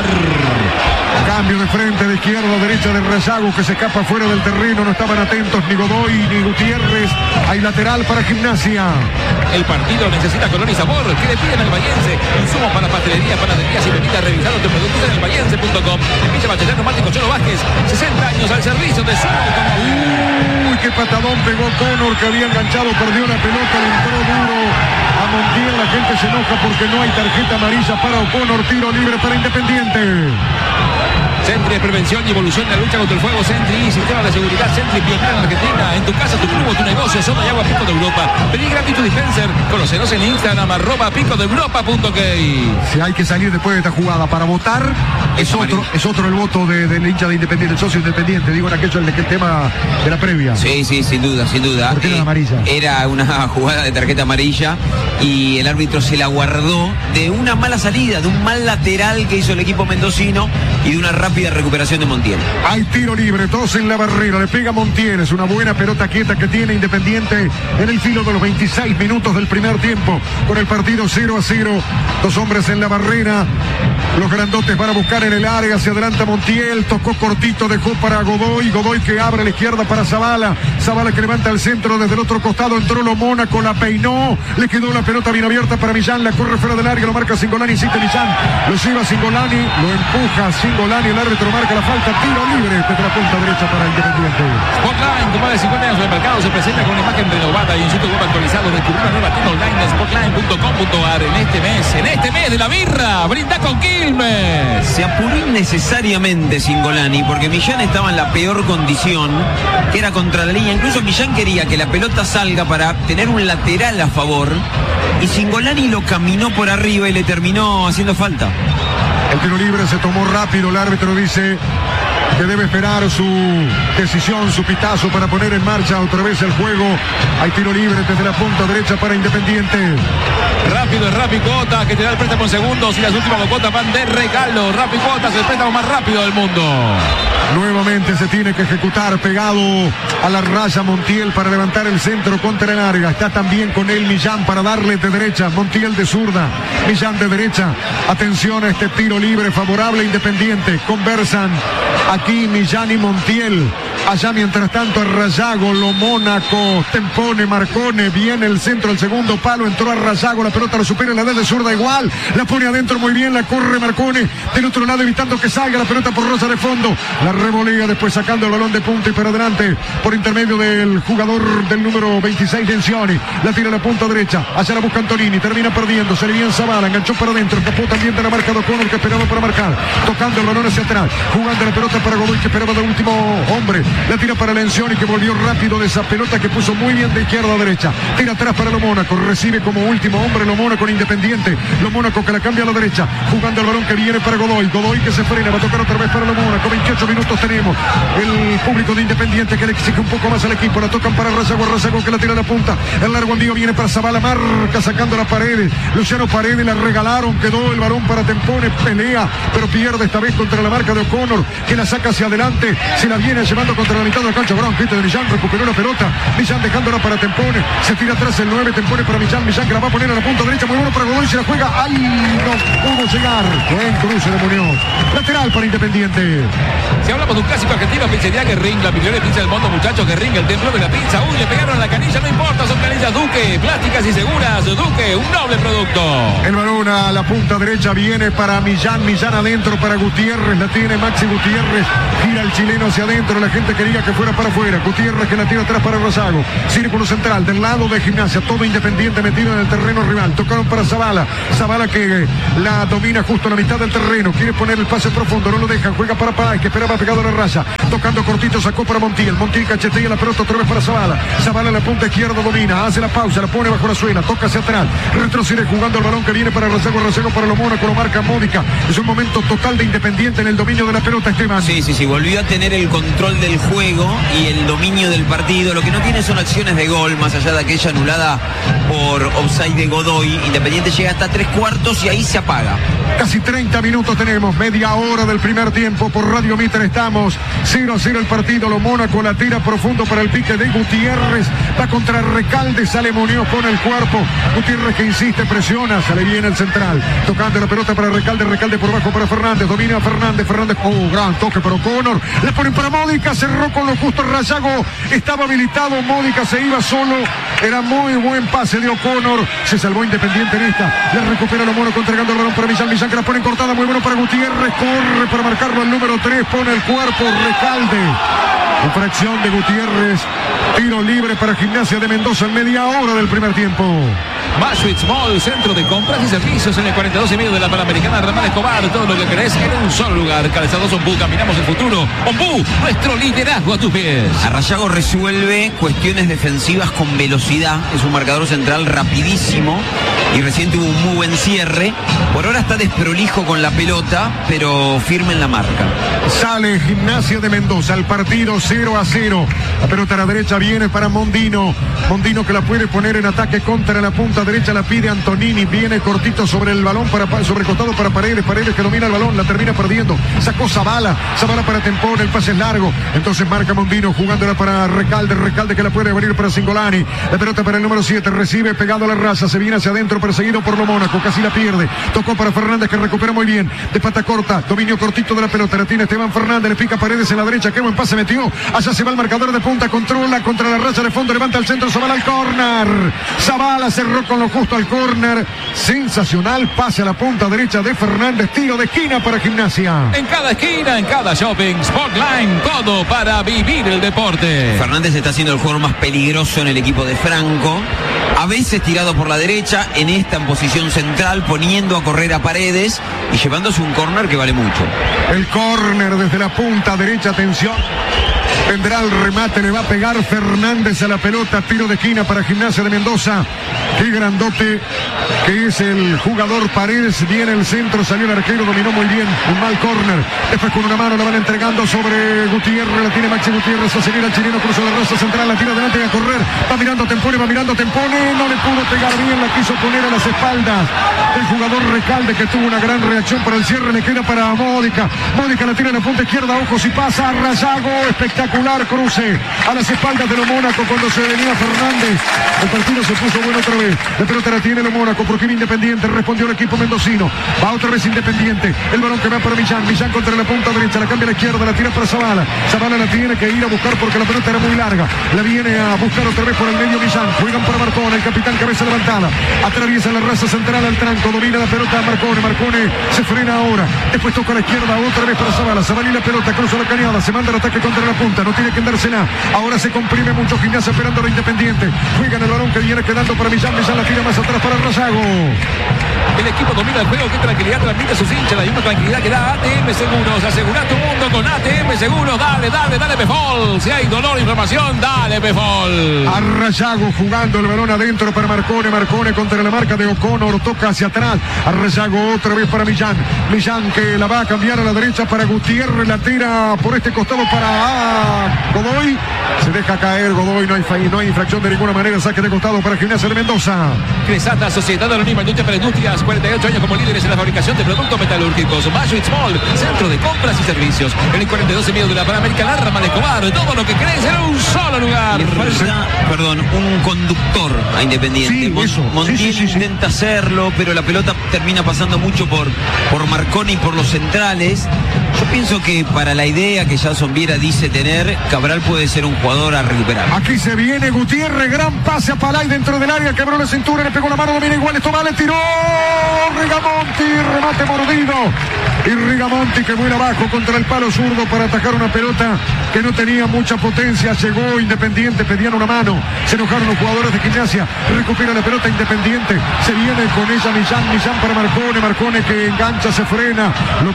Cambio de frente, de izquierda a derecha de Rayago, que se escapa fuera del terreno. No estaban atentos ni Godoy ni Gutiérrez. Hay lateral para Gimnasia. El partido necesita color y sabor. ¿Qué le piden al Vallense? Insumos para pastelería, panaderías y bebidas. Revisando tus productos en elvallense.com. Villa Bachiller Neumático Cholo Vázquez. 60 años al servicio de su automóvil. Uy, qué patadón pegó Connor, que había enganchado, perdió la pelota, le entró duro a Montiel. La gente se enoja porque no hay tarjeta amarilla para O'Connor. Tiro libre para Independiente. Sentry es prevención y evolución en la lucha contra el fuego. Sentry, sistema de seguridad Sentry, pionero en Argentina. En tu casa, tu club, tu negocio, zona y agua Pico de Europa. Pedí gratis tu dispenser. Conocenos en Instagram, @picodeeuropa.k. Si hay que salir después de esta jugada para votar, es otro el voto del hincha de Independiente, el socio Independiente. Digo en aquello, el tema de la previa. Sí, sin duda. ¿Por qué no la amarilla? Era una jugada de tarjeta amarilla y el árbitro se la guardó de una mala salida, de un mal lateral que hizo el equipo mendocino y de una rápida recuperación de Montiel. Hay tiro libre, dos en la barrera, le pega Montiel. Es una buena pelota quieta que tiene Independiente en el filo de los 26 minutos del primer tiempo, con el partido 0-0. Dos hombres en la barrera. Los grandotes van a buscar en el área, se adelanta Montiel, tocó cortito, dejó para Godoy. Godoy que abre a la izquierda para Zavala. Zavala que levanta el centro desde el otro costado, entró lo Mónaco, la peinó, le quedó la pelota bien abierta para Millán, la corre fuera del área, lo marca Cingolani, insiste Millán, lo lleva Cingolani, lo empuja Cingolani, el árbitro marca la falta, tiro libre desde la punta derecha para Independiente. Spotline, con más de 50 años de mercado, se presenta con una imagen renovada y un sitio web actualizado. Descubrir una nueva tienda online de spotline.com.ar. En este mes de la birra, brinda con Quilmes. Se apuró innecesariamente Cingolani porque Millán estaba en la peor condición, que era contra la línea. Incluso Millán quería que la pelota salga para tener un lateral a favor y Cingolani lo caminó por arriba y le terminó haciendo falta. El tiro libre se tomó rápido, el árbitro dice que debe esperar su decisión, su pitazo para poner en marcha otra vez el juego. Hay tiro libre desde la punta derecha para Independiente. Rápido es Rappi Cuotas, que te da el préstamo en segundos y las últimas cuotas van de regalo. Rappi Cuotas, el préstamo más rápido del mundo. Nuevamente se tiene que ejecutar pegado a la raya Montiel para levantar el centro contra el área. Está también con él Millán para darle de derecha. Montiel de zurda, Millán de derecha. Atención a este tiro libre favorable a Independiente. Conversan aquí Millán y Montiel. Allá mientras tanto a Rayago, lo Mónaco, Tempone, Marcone, viene el centro, el segundo palo, entró a Rayago, la pelota lo supera, la da de zurda igual, la pone adentro muy bien, la corre Marcone, del otro lado evitando que salga la pelota por rosa de fondo, la revolea después sacando el balón de punta y para adelante por intermedio del jugador del número 26 Lencioni, la tira a la punta derecha, allá la busca Antonini, termina perdiendo, se le viene Zavala, enganchó para adentro, escapó también de la marca de O'Connor que esperaba para marcar, tocando el balón hacia atrás, jugando la pelota para Godoy que esperaba del último hombre, La tira para Lencioni, que volvió rápido de esa pelota que puso muy bien de izquierda a derecha. Tira atrás para Lo Mónaco. Recibe como último hombre Lo Mónaco con Independiente. Lo Mónaco que la cambia a la derecha. Jugando el balón que viene para Godoy. Godoy que se frena. Va a tocar otra vez para Lo Mónaco. 28 minutos tenemos. El público de Independiente que le exige un poco más al equipo. La tocan para Razago. Razago que la tira a la punta. El largo envío viene para Zavala. Marca sacando la Paredes. Luciano Paredes la regalaron. Quedó el balón para Tempone. Pelea, pero pierde esta vez contra la marca de O'Connor, que la saca hacia adelante. Se la viene llevando contra la mitad de la cancha. Brown, quita de Millán. Recuperó la pelota. Millán dejándola para Tempone. Se tira atrás el 9. Tempone para Millán. Millán que la va a poner a la punta derecha. Muy bueno para Godoy. Se la juega. ¡Ay! No pudo llegar. Buen cruce de Muñoz. Lateral para Independiente. Si hablamos de un clásico argentino, pizzería Guerrín, la mejor pizza del mundo, muchachos. Guerrín, el templo de la pizza. Uy, le pegaron a la canilla, no importa, son canillas Duque, plásticas y seguras. Duque, un noble producto. El balón a la punta derecha viene para Millán. Millán adentro para Gutiérrez. La tiene Maxi Gutiérrez. Gira el chileno hacia adentro. La gente quería que fuera para afuera. Gutiérrez que la tira atrás para Razago. Círculo central del lado de Gimnasia. Todo Independiente metido en el terreno rival. Tocaron para Zavala. Zavala que la domina justo en la mitad del terreno. Quiere poner el pase profundo. No lo dejan. Juega para Páez, que esperaba pegado a la raya. Tocando cortito, sacó para Montiel. Montiel cachetea la pelota otra vez para Zavala. Zavala en la punta izquierda domina. Hace la pausa. La pone bajo la suela. Toca hacia atrás. Retrocede jugando el balón que viene para Razago. Razago para Lo Mónaco. Lo marca Módica. Es un momento total de Independiente en el dominio de la pelota, Esteban. Sí. Volvió a tener el control del juego y el dominio del partido. Lo que no tiene son acciones de gol, más allá de aquella anulada por offside de Godoy. Independiente llega hasta 3/4 y ahí se apaga. Casi 30 minutos tenemos, media hora del primer tiempo. Por Radio Mitre estamos 0-0 el partido. Lo Mónaco la tira profundo para el pique de Gutiérrez. Va contra Recalde, sale Muñoz, pone el cuerpo. Gutiérrez que insiste, presiona, sale bien el central. Tocando la pelota para Recalde, Recalde por bajo para Fernández. Domina Fernández, oh, gran toque para O'Connor. Le ponen para Módica, cerró con lo justo Razago. Estaba habilitado, Módica se iba solo. Era muy buen pase de O'Connor. Se salvó Independiente en esta. Le recupera Lo Mónaco entregando el balón para Millán. Millán que la pone cortada, muy bueno para Gutiérrez. Corre para marcarlo al número 3. Pone el cuerpo Recalde. Infracción de Gutiérrez. Tiro libre para Gimnasia de Mendoza en media hora del primer tiempo. Mashwitz Mall, centro de compras y servicios en el 42,5 de la Panamericana. Ramón Escobar, todo lo que querés en un solo lugar. Calzados Ombú, caminamos el futuro. Ombú, nuestro liderazgo a tus pies. Arrayago resuelve cuestiones defensivas con velocidad. Es un marcador central rapidísimo y recién tuvo un muy buen cierre. Por ahora está desprolijo con la pelota, pero firme en la marca. Sale Gimnasia de Mendoza, el partido 0-0. La pelota a la derecha viene para Mondino. Mondino que la puede poner en ataque contra la punta derecha, la pide Antonini. Viene cortito sobre el balón, sobre el costado para Paredes. Paredes que domina el balón, la termina perdiendo. Sacó Zavala. Zavala para Tempone, el pase es largo. Entonces marca Mondino jugándola para Recalde. Recalde que la puede abrir para Cingolani. La pelota para el número 7. Recibe pegado a la raza. Se viene hacia adentro, perseguido por Lo Mónaco. Casi la pierde. Tocó para Fernández que recupera muy bien. De pata corta. Dominio cortito de la pelota. La tiene Esteban Fernández. Le pica Paredes en la derecha. Qué buen pase metió. Allá se va el marcador de punta. Controla contra la raya de fondo. Levanta el centro. Zavala al córner. Zavala cerró con lo justo al córner. Sensacional pase a la punta derecha de Fernández. Tiro de esquina para Gimnasia. En cada esquina, en cada shopping, Sportline, todo para vivir el deporte. Fernández está siendo el jugador más peligroso en el equipo de Franco. A veces tirado por la derecha, en esta en posición central, poniendo a correr a Paredes y llevándose un córner que vale mucho. El córner desde la punta derecha, atención. Vendrá el remate, le va a pegar Fernández a la pelota, tiro de esquina para Gimnasia de Mendoza. Qué grandote que es el jugador Paredes, viene el centro, salió el arquero, dominó muy bien, un mal córner. Después con una mano la van entregando sobre Gutiérrez, la tiene Maxi Gutiérrez, acelera el chileno, cruza la raza central, la tira adelante a correr, va mirando Tempone, no le pudo pegar bien, la quiso poner a las espaldas del jugador Recalde, que tuvo una gran reacción para el cierre, le queda para Módica. Módica la tira en la punta izquierda, ojos y pasa, Razago, espectacular cruce a las espaldas de Lo Mónaco cuando se venía Fernández. El partido se puso bueno otra vez. La pelota la tiene Lo Mónaco porque viene Independiente, respondió el equipo mendocino. Va otra vez Independiente. El balón que va para Millán. Millán contra la punta derecha, la cambia a la izquierda, la tira para Zavala. Zavala la tiene que ir a buscar porque la pelota era muy larga. La viene a buscar otra vez por el medio Millán. Juegan para Marcone, el capitán cabeza levantada. Atraviesa la raza central al tranco, domina la pelota a Marcone. Marcone se frena ahora. Después toca a la izquierda otra vez para Zavala. Zavala y la pelota cruza la cañada, se manda el ataque contra la punta. No tiene que dársela. Ahora se comprime mucho Gimnasia esperando a Independiente. Juegan el balón que viene quedando para Millán. la tira más atrás para Rayago. El equipo domina el juego, qué tranquilidad transmite a sus hinchas, la misma tranquilidad que da ATM Seguros. Asegura tu mundo con ATM Seguros. Dale, Pefol. Si hay dolor, inflamación, dale, Pefol. A Rayago jugando el balón adentro para Marcone. Marcone contra la marca de O'Connor. Toca hacia atrás. A Rayago otra vez para Millán. Millán que la va a cambiar a la derecha para Gutiérrez. La tira por este costado para Godoy. Se deja caer Godoy. No hay infracción de ninguna manera. Saque de costado para Gimnasia de Mendoza. Cresata, Sociedad Anónima Industria para Industrias. 48 años como líderes en la fabricación de productos metalúrgicos. Mayo Small, centro de compras y servicios. En el 42 medio de la Panamericana, Larramal Escobar. Todo lo que crees en un solo lugar. Le falta, un conductor a Independiente. Sí, Montiel intenta hacerlo, pero la pelota termina pasando mucho por Marconi y por los centrales. Yo pienso que para la idea que Jason Viera dice tener, Cabral puede ser un jugador a recuperar. Aquí se viene Gutiérrez, gran pase a Palay dentro del área, quebró la cintura, le pegó la mano, domina igual, esto vale, tiró Rigamonti, remate mordido. Y Rigamonti que vuela abajo contra el palo zurdo para atacar una pelota que no tenía mucha potencia. Llegó Independiente, pedían una mano. Se enojaron los jugadores de Gimnasia. Recupera la pelota Independiente. Se viene con ella Millán para Marcone. Marcone que engancha, se frena. Lo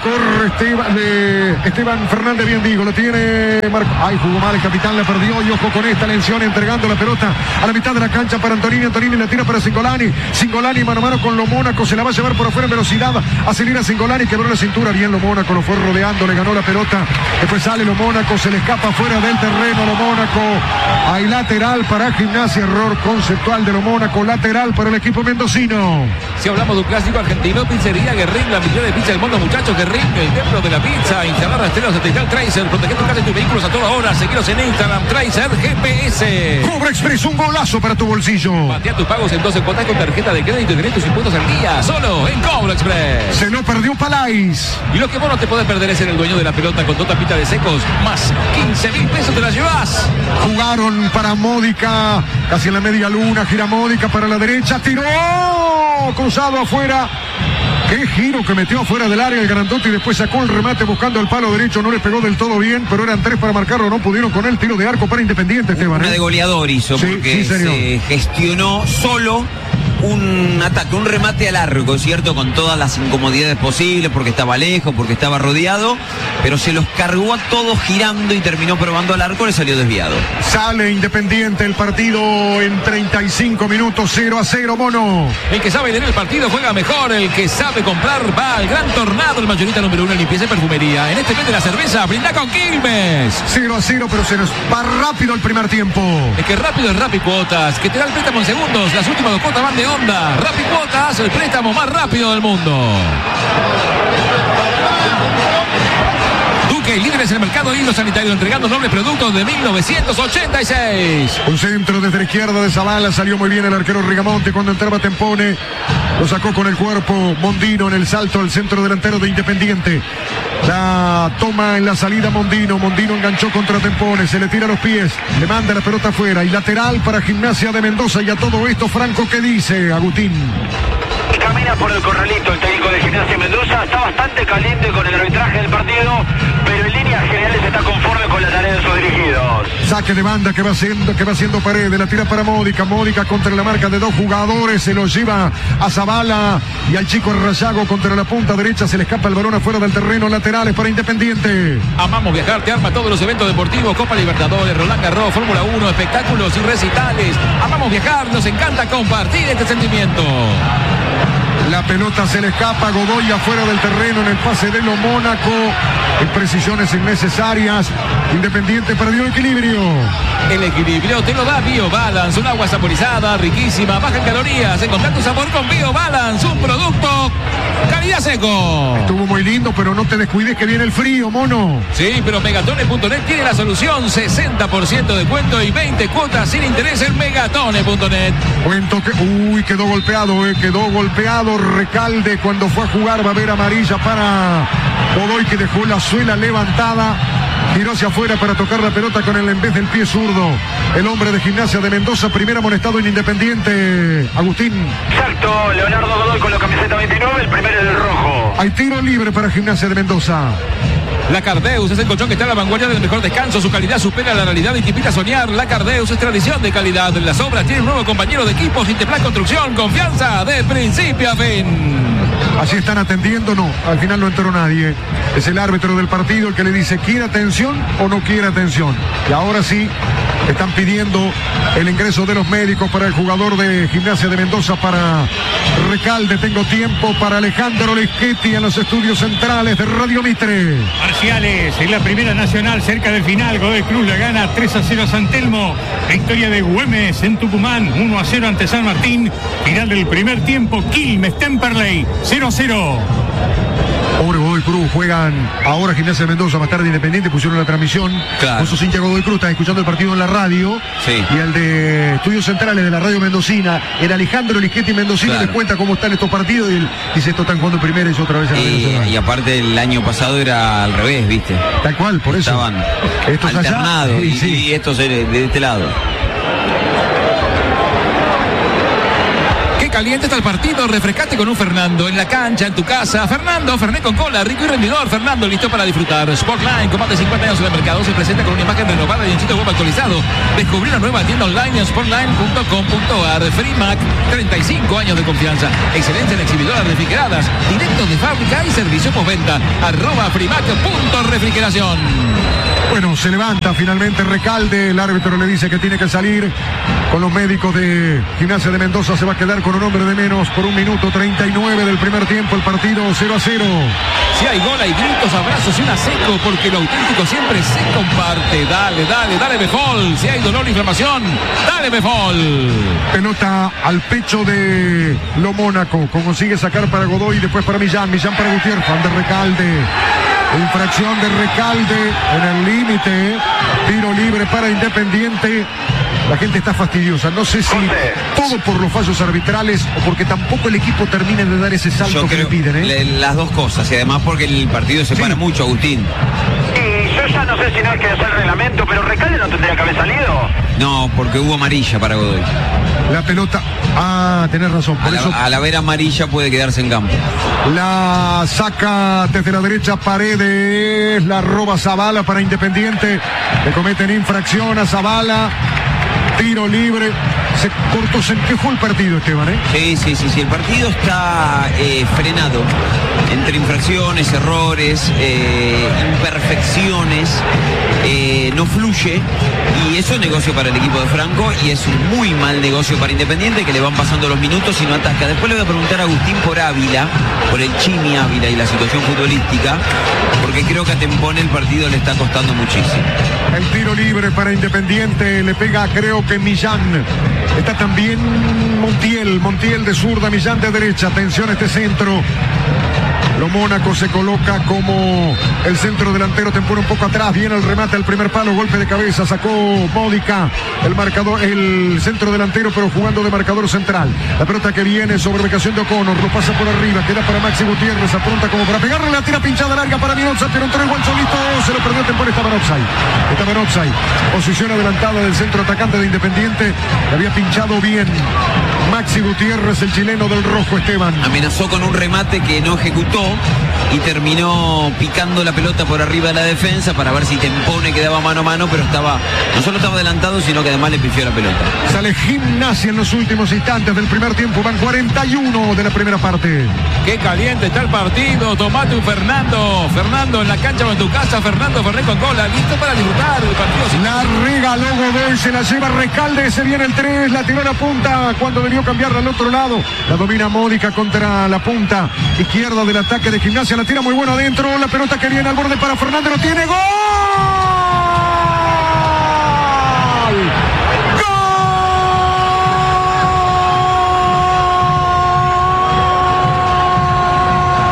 corre Esteban Fernández, bien digo. Lo tiene Ay, jugó mal el capitán, la perdió. Y ojo con esta lesión, entregando la pelota a la mitad de la cancha para Antonini. Antonini la tira para Cingolani. Cingolani mano a mano con Lo Mónaco. Se la va a llevar por afuera en velocidad. Acelera Cingolani, quebró la cintura. Bien Lo Mónaco, lo fue rodeando, le ganó la pelota. Después sale Lo Mónaco, se le escapa fuera del terreno Lo Mónaco. Hay lateral para Gimnasia, error conceptual de Lo Mónaco, lateral para el equipo mendocino. Si hablamos de un clásico argentino, Pizzería Guerrín, la millón de pizza del mundo, muchachos. Guerrín, el templo de la pizza. Instalar rastreros satelital Tracer, proteger tu casa y tus vehículos a toda hora. Seguiros en Instagram, Tracer GPS. Cobra Express, un golazo para tu bolsillo. Patea tus pagos en 12 cuotas con tarjeta de crédito y tenés tus impuestos al día. Solo en Cobra Express. Se lo perdió Palais. Y lo que vos no te podés perder es ser el dueño de la pelota con 2 tapitas de secos. Más 15.000 pesos te la llevas. Jugaron para Módica, casi en la media luna. Gira Módica para la derecha. Tiró. Cruzado afuera. Qué giro que metió afuera del área el grandote y después sacó el remate buscando el palo derecho. No le pegó del todo bien, pero eran 3 para marcarlo. No pudieron con él. Tiro de arco para Independiente, Esteban. Una de goleador hizo, porque se gestionó solo un ataque, un remate a largo, ¿cierto? Con todas las incomodidades posibles, porque estaba lejos, porque estaba rodeado, pero se los cargó a todos girando y terminó probando al arco, le salió desviado. Sale Independiente el partido en 35 minutos, 0-0, Mono. El que sabe leer el partido juega mejor, el que sabe comprar va al Gran Tornado, el mayorista número 1 en limpieza y perfumería. En este mes de la cerveza, brinda con Quilmes. 0-0, pero se nos va rápido el primer tiempo. Es que rápido es Rappi Cuotas, que te da el préstamo en segundos. Las últimas 2 cuotas van de onda. Rappi Cuotas, el préstamo más rápido del mundo. Duque, líderes en el mercado hidrosanitario, entregando nobles productos de 1986. Un centro desde la izquierda de Zavala, salió muy bien el arquero Rigamonte cuando entraba Tempone. Lo sacó con el cuerpo Mondino en el salto al centro delantero de Independiente. La toma en la salida Mondino. Mondino enganchó contra Tempone, se le tira a los pies, le manda la pelota afuera y lateral para Gimnasia de Mendoza. Y a todo esto, Franco, ¿qué dice Agustín? Camina por el corralito el técnico de Gimnasia Mendoza, está bastante caliente con el arbitraje del partido, pero en líneas generales está conforme con la tarea de sus dirigidos. Saque de banda que va haciendo Paredes, la tira para Módica, Módica contra la marca de 2 jugadores, se lo lleva a Zavala y al chico Rayago contra la punta derecha, se le escapa el balón afuera del terreno, laterales para Independiente. Amamos viajar, te arma todos los eventos deportivos, Copa Libertadores, Roland Garros, Fórmula 1, espectáculos y recitales. Amamos viajar, nos encanta compartir este sentimiento. La pelota se le escapa, Godoy afuera del terreno en el pase de Lo Mónaco. Imprecisiones innecesarias. Independiente perdió equilibrio. El equilibrio te lo da BioBalance, un agua saborizada, riquísima, baja en calorías. Encontrar tu sabor con BioBalance, un producto calidad seco. Estuvo muy lindo, pero no te descuides que viene el frío, Mono. Sí, pero Megatone.net tiene la solución. 60% de descuento y 20 cuotas sin interés en Megatone.net. Cuento que... Uy, quedó golpeado Recalde cuando fue a jugar. Va a haber amarilla para Godoy, que dejó la suela levantada. Giró hacia afuera para tocar la pelota con el en vez del pie zurdo. El hombre de Gimnasia de Mendoza, primer amonestado en Independiente. Agustín. Exacto, Leonardo Godoy con la camiseta 29, el primero del rojo. Hay tiro libre para Gimnasia de Mendoza. La Cardeus es el colchón que está a la vanguardia del mejor descanso. Su calidad supera la realidad y te invita a soñar. La Cardeus es tradición de calidad. Las obras tiene un nuevo compañero de equipo. Sinteplan Construcción. Confianza de principio a fin. Así están atendiendo, no, al final no entró nadie. Es el árbitro del partido el que le dice, ¿quiere atención o no quiere atención? Y ahora sí, están pidiendo el ingreso de los médicos para el jugador de Gimnasia de Mendoza, para Recalde. Tengo tiempo para Alejandro Leschetti en los estudios centrales de Radio Mitre. Parciales en la Primera Nacional, cerca del final. Godoy Cruz la gana 3-0 a San Telmo. Victoria de Güemes en Tucumán, 1-0 ante San Martín. Final del primer tiempo, Quilmes Temperley, 0-0. Pobre Godoy Cruz, juegan ahora Gimnasia de Mendoza, más tarde Independiente, pusieron la transmisión. Claro. Con sus hinchas Godoy Cruz, están escuchando el partido en la radio. Sí. Y el de estudios centrales de la radio mendocina, el Alejandro Lischetti Mendocino, Claro. les cuenta cómo están estos partidos y él dice, esto están jugando primera y otra vez en la Radio Nacional. Y aparte el año pasado era al revés, ¿viste? Tal cual, por eso. Estaban Estos allá, alternados sí, sí. y estos de este lado. Qué caliente está el partido. Refrescate con un Fernando en la cancha, en tu casa. Fernando, Fernet con cola, rico y rendidor. Fernando, listo para disfrutar. Sportline, con más de 50 años en el mercado, se presenta con una imagen renovada y un sitio web actualizado. Descubrí una nueva tienda online en sportline.com.ar. Freemac, 35 años de confianza. Excelencia en exhibidoras refrigeradas, directos de fábrica y servicio postventa. @Freemac.refrigeración. Bueno, se levanta finalmente Recalde, el árbitro le dice que tiene que salir con los médicos de Gimnasia de Mendoza, se va a quedar con un hombre de menos por 1 minuto 39 del primer tiempo, el partido 0-0. Si hay gol, hay gritos, abrazos y una seco, porque lo auténtico siempre se comparte. Dale, dale, dale Befol. Si hay dolor o inflamación, dale Befol. Pelota al pecho de Lo Mónaco, consigue sacar para Godoy y después para Millán para Gutiérrez, fan de Recalde. Infracción de Recalde en el límite, tiro libre para Independiente. La gente está fastidiosa, no sé si José. todo por los fallos arbitrales o porque tampoco el equipo termine de dar ese salto Yo que le creo piden, ¿eh? las dos cosas, y además porque el partido se para mucho, Agustín. Y yo ya no sé si no hay que hacer el reglamento, pero Recalde no tendría que haber salido. No, porque hubo amarilla para Godoy. La pelota, tenés razón, por eso Al haber amarilla puede quedarse en campo. la saca desde la derecha Paredes, la roba Zavala para Independiente, le cometen infracción a Zavala, tiro libre, se cortó, se quejó el partido, Esteban, ¿eh? Sí, el partido está frenado entre infracciones, errores, imperfecciones, no fluye, y eso es negocio para el equipo de Franco y es un muy mal negocio para Independiente, que le van pasando los minutos y no ataca. Después le voy a preguntar a Agustín por Ávila, por el Chimi Ávila y la situación futbolística, porque creo que a Tempone el partido le está costando muchísimo. El tiro libre para Independiente, le pega creo que Millán. Está también Montiel de zurda, Millán de derecha. Atención a este centro. Lo Mónaco se coloca como el centro delantero, Tempone un poco atrás, viene el remate al primer palo, golpe de cabeza, sacó Módica, el marcador, el centro delantero, pero jugando de marcador central. La pelota que viene sobre ubicación de O'Connor, lo pasa por arriba, queda para Maxi Gutiérrez, apronta como para pegarle, la tira pinchada larga para Minoza, pero entró igual solito, se lo perdió Tempone, estaba en offside. Posición adelantada del centro atacante de Independiente, le había pinchado bien Maxi Gutiérrez, el chileno del rojo, Esteban. Amenazó con un remate que no ejecutó y terminó picando la pelota por arriba de la defensa para ver si Tempone quedaba mano a mano, pero no solo estaba adelantado, sino que además le pifió la pelota. Sale Gimnasia en los últimos instantes del primer tiempo, van 41 de la primera parte. Qué caliente está el partido. Tomate un Fernando. Fernando en la cancha o en tu casa. Fernando Fernet con cola. Listo para disfrutar el partido. La regaló Godoy, se la lleva Recalde, se viene el 3, la tiró a la punta cuando debió cambiarla al otro lado. La domina Módica contra la punta izquierda del ataque de Gimnasia, la tira muy bueno adentro, la pelota que viene al borde para Fernández, lo tiene, ¡gol!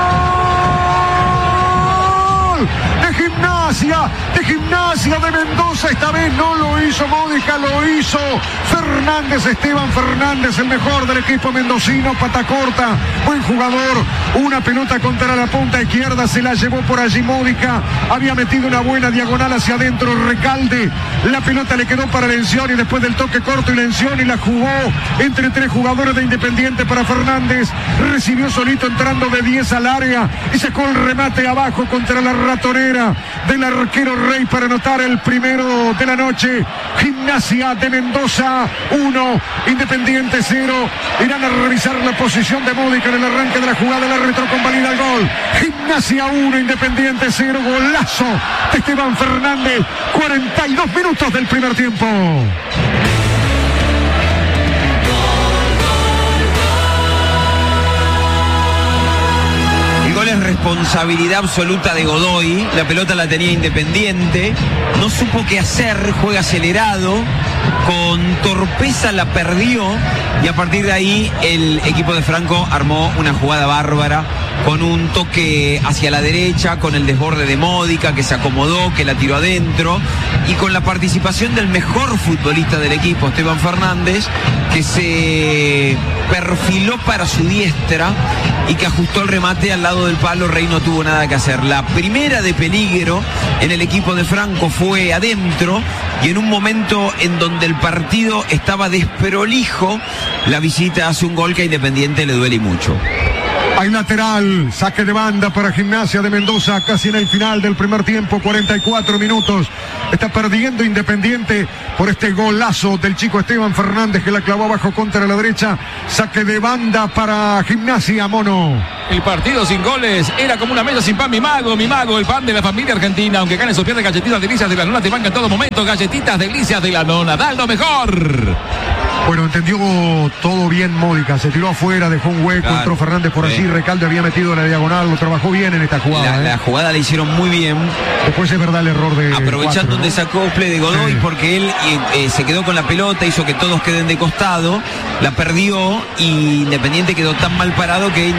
De Gimnasia de Mendoza. Mendoza. Esta vez no lo hizo Módica, lo hizo Fernández, Esteban Fernández, el mejor del equipo mendocino. Pata corta, buen jugador. Una pelota contra la punta izquierda, se la llevó por allí Módica. Había metido una buena diagonal hacia adentro Recalde. La pelota le quedó para Lencioni después del toque corto y Lencioni la jugó entre 3 jugadores de Independiente para Fernández. Recibió solito entrando de 10 al área y sacó el remate abajo contra la ratonera del arquero Rey para anotar el primero de la noche. Gimnasia de Mendoza 1, Independiente 0. Irán a revisar la posición de Módica en el arranque de la jugada. El árbitro convalida el gol. Gimnasia 1, Independiente 0. Golazo de Esteban Fernández. 42 minutos del primer tiempo. El gol es responsabilidad absoluta de Godoy. La pelota la tenía Independiente, no supo qué hacer, juega acelerado, con torpeza la perdió y a partir de ahí el equipo de Franco armó una jugada bárbara con un toque hacia la derecha, con el desborde de Módica que se acomodó, que la tiró adentro, y con la participación del mejor futbolista del equipo, Esteban Fernández, que se perfiló para su diestra y que ajustó el remate al lado del palo. Rey no tuvo nada que hacer. La primera de peligro en el equipo de Franco fue adentro, y en un momento en donde el partido estaba desprolijo, la visita hace un gol que a Independiente le duele y mucho. Hay lateral, saque de banda para Gimnasia de Mendoza, casi en el final del primer tiempo, 44 minutos. Está perdiendo Independiente por este golazo del chico Esteban Fernández que la clavó abajo contra la derecha. Saque de banda para Gimnasia, Mono. El partido sin goles era como una mesa sin pan. Mi mago, el pan de la familia argentina. Aunque ganen sus piernas, galletitas delicias de la nona te bancan en todo momento. Galletitas delicias de la nona, da lo mejor. Bueno, entendió todo bien Módica, se tiró afuera, dejó un hueco, entró Fernández por allí, Recalde había metido la diagonal, lo trabajó bien en esta jugada. La jugada la hicieron muy bien. Después es verdad el error de aprovechando un desacople de Godoy, porque él se quedó con la pelota, hizo que todos queden de costado, la perdió y Independiente quedó tan mal parado que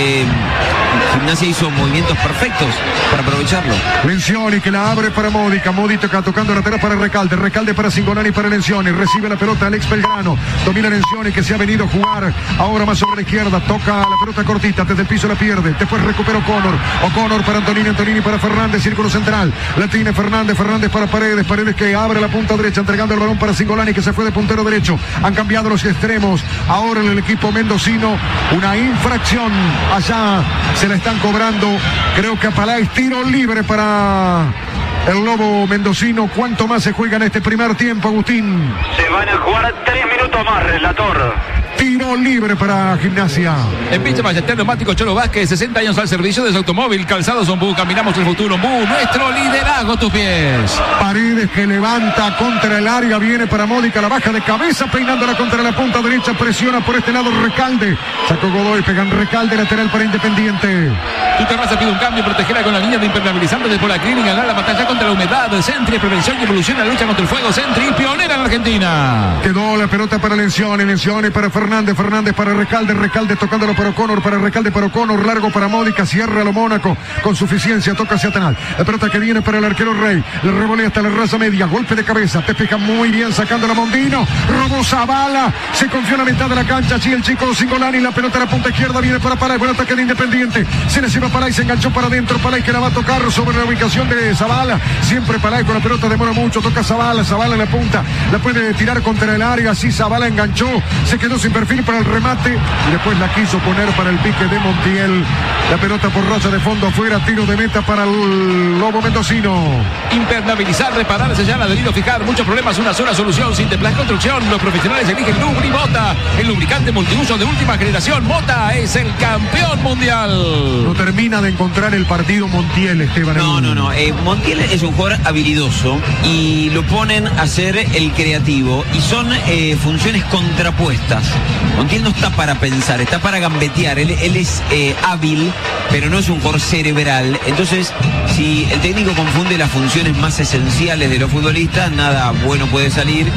Gimnasia hizo movimientos perfectos para aprovecharlo. Lencioni que la abre para Módica, Módica tocando lateral para Recalde, Recalde para Cingolani, para Lencioni, recibe la pelota Alex Belgrano, domina Lencioni que se ha venido a jugar ahora más sobre la izquierda, toca la pelota cortita, desde el piso la pierde, después recupera O'Connor para Antonini para Fernández, círculo central, la tiene Fernández para Paredes que abre la punta derecha, entregando el balón para Cingolani que se fue de puntero derecho. Han cambiado los extremos ahora en el equipo mendocino, una infracción allá se la están cobrando, creo que a Palais, tiro libre para el Lobo mendocino. ¿Cuánto más se juega en este primer tiempo, Agustín? Se van a jugar 3 minutos más, relator. Tiro libre para Gimnasia. En Pincha Ballester Neumático Cholo Vázquez, 60 años al servicio de su automóvil. Calzados Ombú, caminamos el futuro. Ombú, nuestro liderazgo a tus pies. Paredes que levanta contra el área, viene para Módica, la baja de cabeza, peinándola contra la punta derecha, presiona por este lado Recalde. Sacó Godoy, pegan Recalde, lateral para Independiente. Tu terraza pide un cambio, protegerla con la línea de impermeabilizantes de Polaclin y ganar la batalla contra la humedad. Sentry, prevención y evolución en la lucha contra el fuego. Sentry, pionera en Argentina. Quedó la pelota para Lencioni para Fernández para Recalde tocándolo para O'Connor, para Recalde para O'Connor, largo para Módica, cierra lo Mónaco con suficiencia, toca hacia Atanal. La pelota que viene para el arquero Rey, le revolea hasta la raza media, golpe de cabeza, despeja muy bien sacando a Mondino, robó Zavala, se confió en la mitad de la cancha, allí el chico Cingolani, la pelota a la punta izquierda, viene para Palay, buen ataque de Independiente, se le lleva Palay, se enganchó para adentro, Palay que la va a tocar sobre la ubicación de Zavala, siempre Palay con la pelota demora mucho, toca Zavala en la punta, la puede tirar contra el área, así Zavala enganchó, se quedó sin perfil para el remate y después la quiso poner para el pique de Montiel. La pelota por raya de fondo afuera, tiro de meta para el Lobo mendocino. Impermeabilizar, reparar, sellar, adherido, fijar, muchos problemas, una sola solución. Sinteplas Construcción, los profesionales eligen Lubribota, el lubricante multiuso de última generación. Mota es el campeón mundial. No termina de encontrar el partido Montiel, Esteban. No. Montiel es un jugador habilidoso y lo ponen a ser el creativo y son funciones contrapuestas. Montiel no está para pensar, está para gambetear. Él es hábil, pero no es un jugador cerebral. Entonces, si el técnico confunde las funciones más esenciales de los futbolistas, nada bueno puede salir.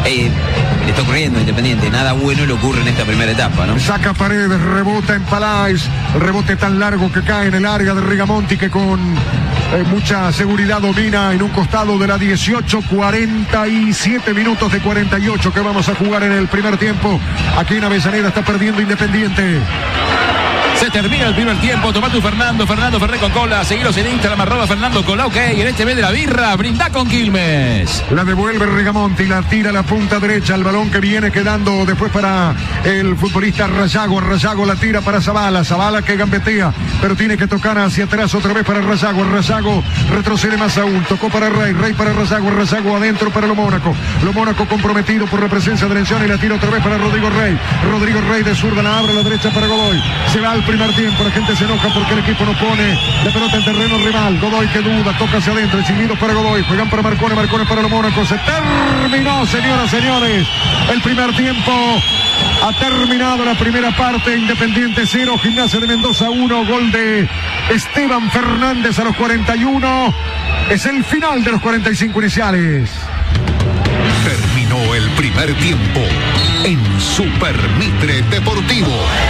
Le está ocurriendo a Independiente, nada bueno le ocurre en esta primera etapa, ¿no? Saca Paredes, rebota en Palais, el rebote tan largo que cae en el área de Rigamonti que con mucha seguridad domina en un costado de la 18, 47 minutos de 48 que vamos a jugar en el primer tiempo. Aquí en Avellaneda está perdiendo Independiente. Se termina el primer tiempo. Tomá tu Fernando Ferré con cola. Seguilos en Instagram, @Fernando Cola. Ok, en este mes de la birra, brindá con Quilmes. La devuelve Regamonti, la tira a la punta derecha. El balón que viene quedando después para el futbolista Rayago. Rayago la tira para Zavala. Zavala que gambetea, pero tiene que tocar hacia atrás otra vez para Rayago. Rayago retrocede más aún. Tocó para Rey. Rey para Rayago. Rayago adentro para Lo Mónaco. Lo Mónaco comprometido por la presencia de Lencioni. Y la tira otra vez para Rodrigo Rey. Rodrigo Rey de zurda la abre a la derecha para Godoy. Se va al primer tiempo, la gente se enoja porque el equipo no pone la pelota en terreno rival. Godoy que duda, toca hacia adentro, el silbido para Godoy, juegan para Marcone para Lo Mónaco. Se terminó, señoras, señores, el primer tiempo. Ha terminado la primera parte. Independiente 0, Gimnasia de Mendoza 1, gol de Esteban Fernández a los 41. Es el final de los 45 iniciales. Terminó el primer tiempo en Super Mitre Deportivo.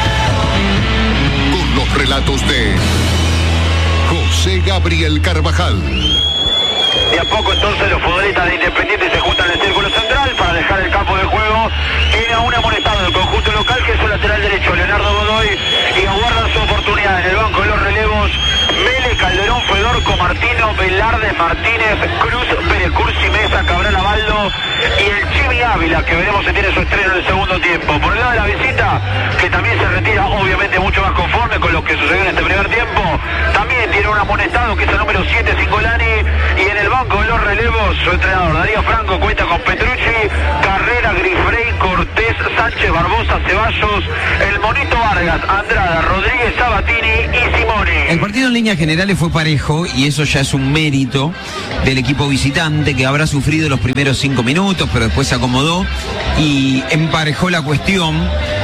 Con los relatos de José Gabriel Carvajal. De a poco entonces los futbolistas de Independiente se juntan en el círculo central para dejar el campo de juego. Tiene a un amonestado del conjunto local, que es su lateral derecho, Leonardo Godoy, y aguardan su oportunidad en el banco de los relevos. Mele, Calderón, Fedorco, Martino, Velarde, Martínez, Cruz, Pérez, Cursi, Mesa, Cabral, Abaldo y el Chimi Ávila, que veremos si tiene su estreno en el segundo tiempo. Por el lado de la visita, que también se retira obviamente mucho más conforme con lo que sucedió en este primer tiempo, también tiene un amonestado que es el número 7, Cingolani, y en el banco de los relevos su entrenador Darío Franco cuenta con Petrucci, Carrera, Grifrey, Cortés, Sánchez, Barbosa, Ceballos, el Monito Vargas, Andrada, Rodríguez, Sabatini y Simoni. El partido en líneas generales fue parejo y eso ya es un mérito del equipo visitante, que habrá sufrido los primeros 5 minutos, pero después se acomodó y emparejó la cuestión.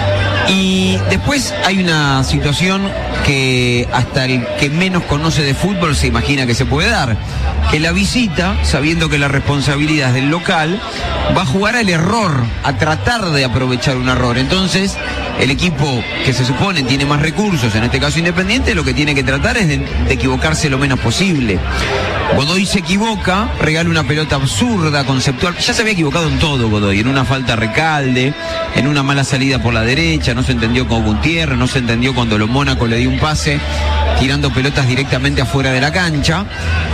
Y después hay una situación que hasta el que menos conoce de fútbol se imagina que se puede dar, que la visita, sabiendo que la responsabilidad es del local, va a jugar al error, a tratar de aprovechar un error. Entonces, el equipo que se supone tiene más recursos, en este caso Independiente, lo que tiene que tratar es de equivocarse lo menos posible. Godoy se equivoca, regala una pelota absurda, conceptual. Ya se había equivocado en todo Godoy, en una falta a Recalde, en una mala salida por la derecha, no se entendió con Gutiérrez, no se entendió cuando Lo Mónaco le dio un pase, tirando pelotas directamente afuera de la cancha.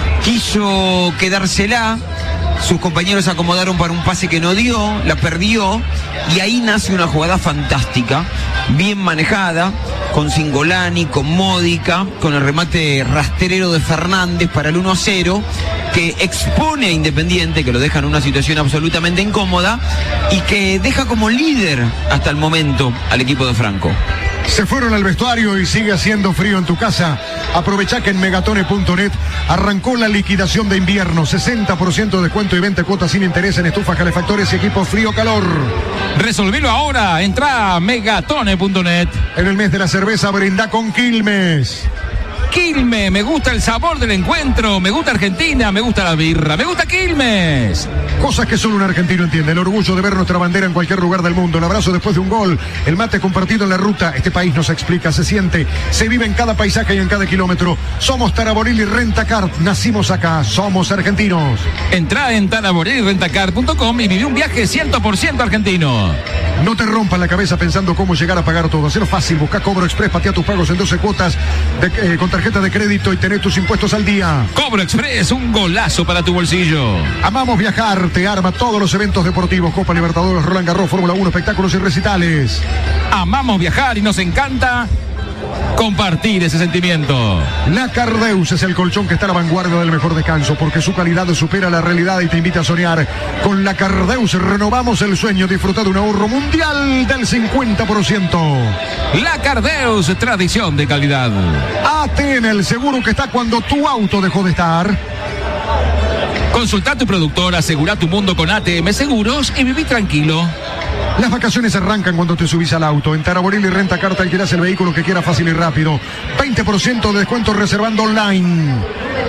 Quiso quedársela, sus compañeros acomodaron para un pase que no dio, la perdió, y ahí nace una jugada fantástica, bien manejada, con Cingolani, con Módica, con el remate rastrero de Fernández para el 1-0, que expone a Independiente, que lo deja en una situación absolutamente incómoda, y que deja como líder hasta el momento al equipo de Franco. Se fueron al vestuario y sigue haciendo frío en tu casa. Aprovecha que en megatone.net arrancó la liquidación de invierno. 60% de descuento y 20 cuotas sin interés en estufas, calefactores y equipos frío-calor. Resolvilo ahora. Entra a megatone.net. En el mes de la cerveza, brinda con Quilmes. Quilmes, me gusta el sabor del encuentro, me gusta Argentina, me gusta la birra, me gusta Quilmes. Cosas que solo un argentino entiende. El orgullo de ver nuestra bandera en cualquier lugar del mundo. El abrazo después de un gol. El mate compartido en la ruta. Este país nos explica, se siente, se vive en cada paisaje y en cada kilómetro. Somos Taraborelli Rentacar. Nacimos acá. Somos argentinos. Entrá en taraborellirentacar.com y viví un viaje 100% argentino. No te rompas la cabeza pensando cómo llegar a pagar todo. Hacelo fácil. Busca Cobro Express. Patea tus pagos en 12 cuotas con tarjeta de crédito y tener tus impuestos al día. Cobro Express, un golazo para tu bolsillo. Amamos viajar. Te arma todos los eventos deportivos. Copa Libertadores, Roland Garros, Fórmula 1, espectáculos y recitales. Amamos viajar y nos encanta compartir ese sentimiento. La Cardeus es el colchón que está a la vanguardia del mejor descanso, porque su calidad supera la realidad y te invita a soñar. Con la Cardeus renovamos el sueño. Disfruta de un ahorro mundial del 50%. La Cardeus, tradición de calidad. ATM, el seguro que está cuando tu auto dejó de estar. Consulta a tu productor, asegura tu mundo con ATM Seguros y viví tranquilo. Las vacaciones arrancan cuando te subís al auto. En Taraborelli Rentacar te alquilás el vehículo que quieras fácil y rápido. 20% de descuento reservando online.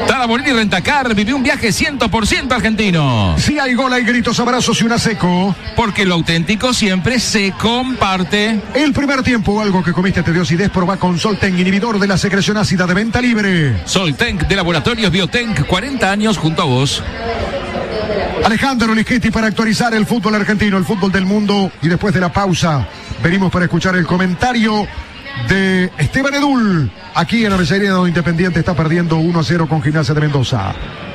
Tarabolini Rentacar vivió un viaje 100% argentino. Si hay gol, hay gritos, abrazos y una seco. Porque lo auténtico siempre se comparte. El primer tiempo, algo que comiste te dio acidez, probá con Solten, inhibidor de la secreción ácida, de venta libre. Solten de Laboratorios Biotenc, 40 años junto a vos. Alejandro Ligeti para actualizar el fútbol argentino, el fútbol del mundo. Y después de la pausa, venimos para escuchar el comentario de Esteban Edul. Aquí en Avellaneda Independiente está perdiendo 1-0 con Gimnasia de Mendoza.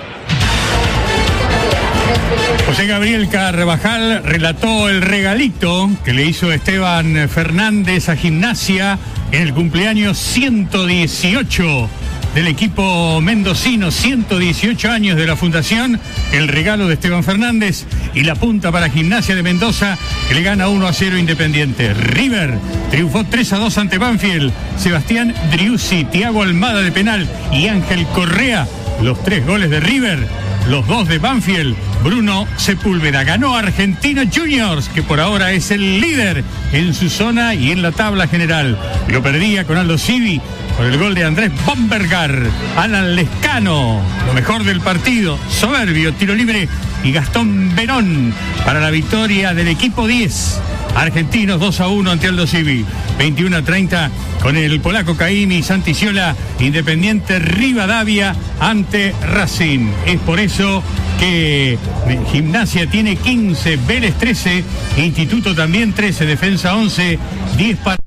José Gabriel Carvajal relató el regalito que le hizo Esteban Fernández a Gimnasia en el cumpleaños 118 del equipo mendocino, 118 años de la fundación, el regalo de Esteban Fernández y la punta para Gimnasia de Mendoza, que le gana 1-0 Independiente. River triunfó 3-2 ante Banfield. Sebastián Driussi, Thiago Almada de penal y Ángel Correa, los 3 goles de River, los 2 de Banfield. Bruno Sepúlveda ganó Argentinos Juniors, que por ahora es el líder en su zona y en la tabla general. Lo perdía con Aldo Civi por el gol de Andrés Bombergar. Alan Lescano, lo mejor del partido, soberbio tiro libre, y Gastón Verón para la victoria del equipo 10. Argentinos 2-1 ante Aldo Civi. 21-30 con el polaco Caimi, Santiciola, Independiente Rivadavia ante Racing. Es por eso que Gimnasia tiene 15, Vélez 13, Instituto también 13, Defensa 11, 10 para...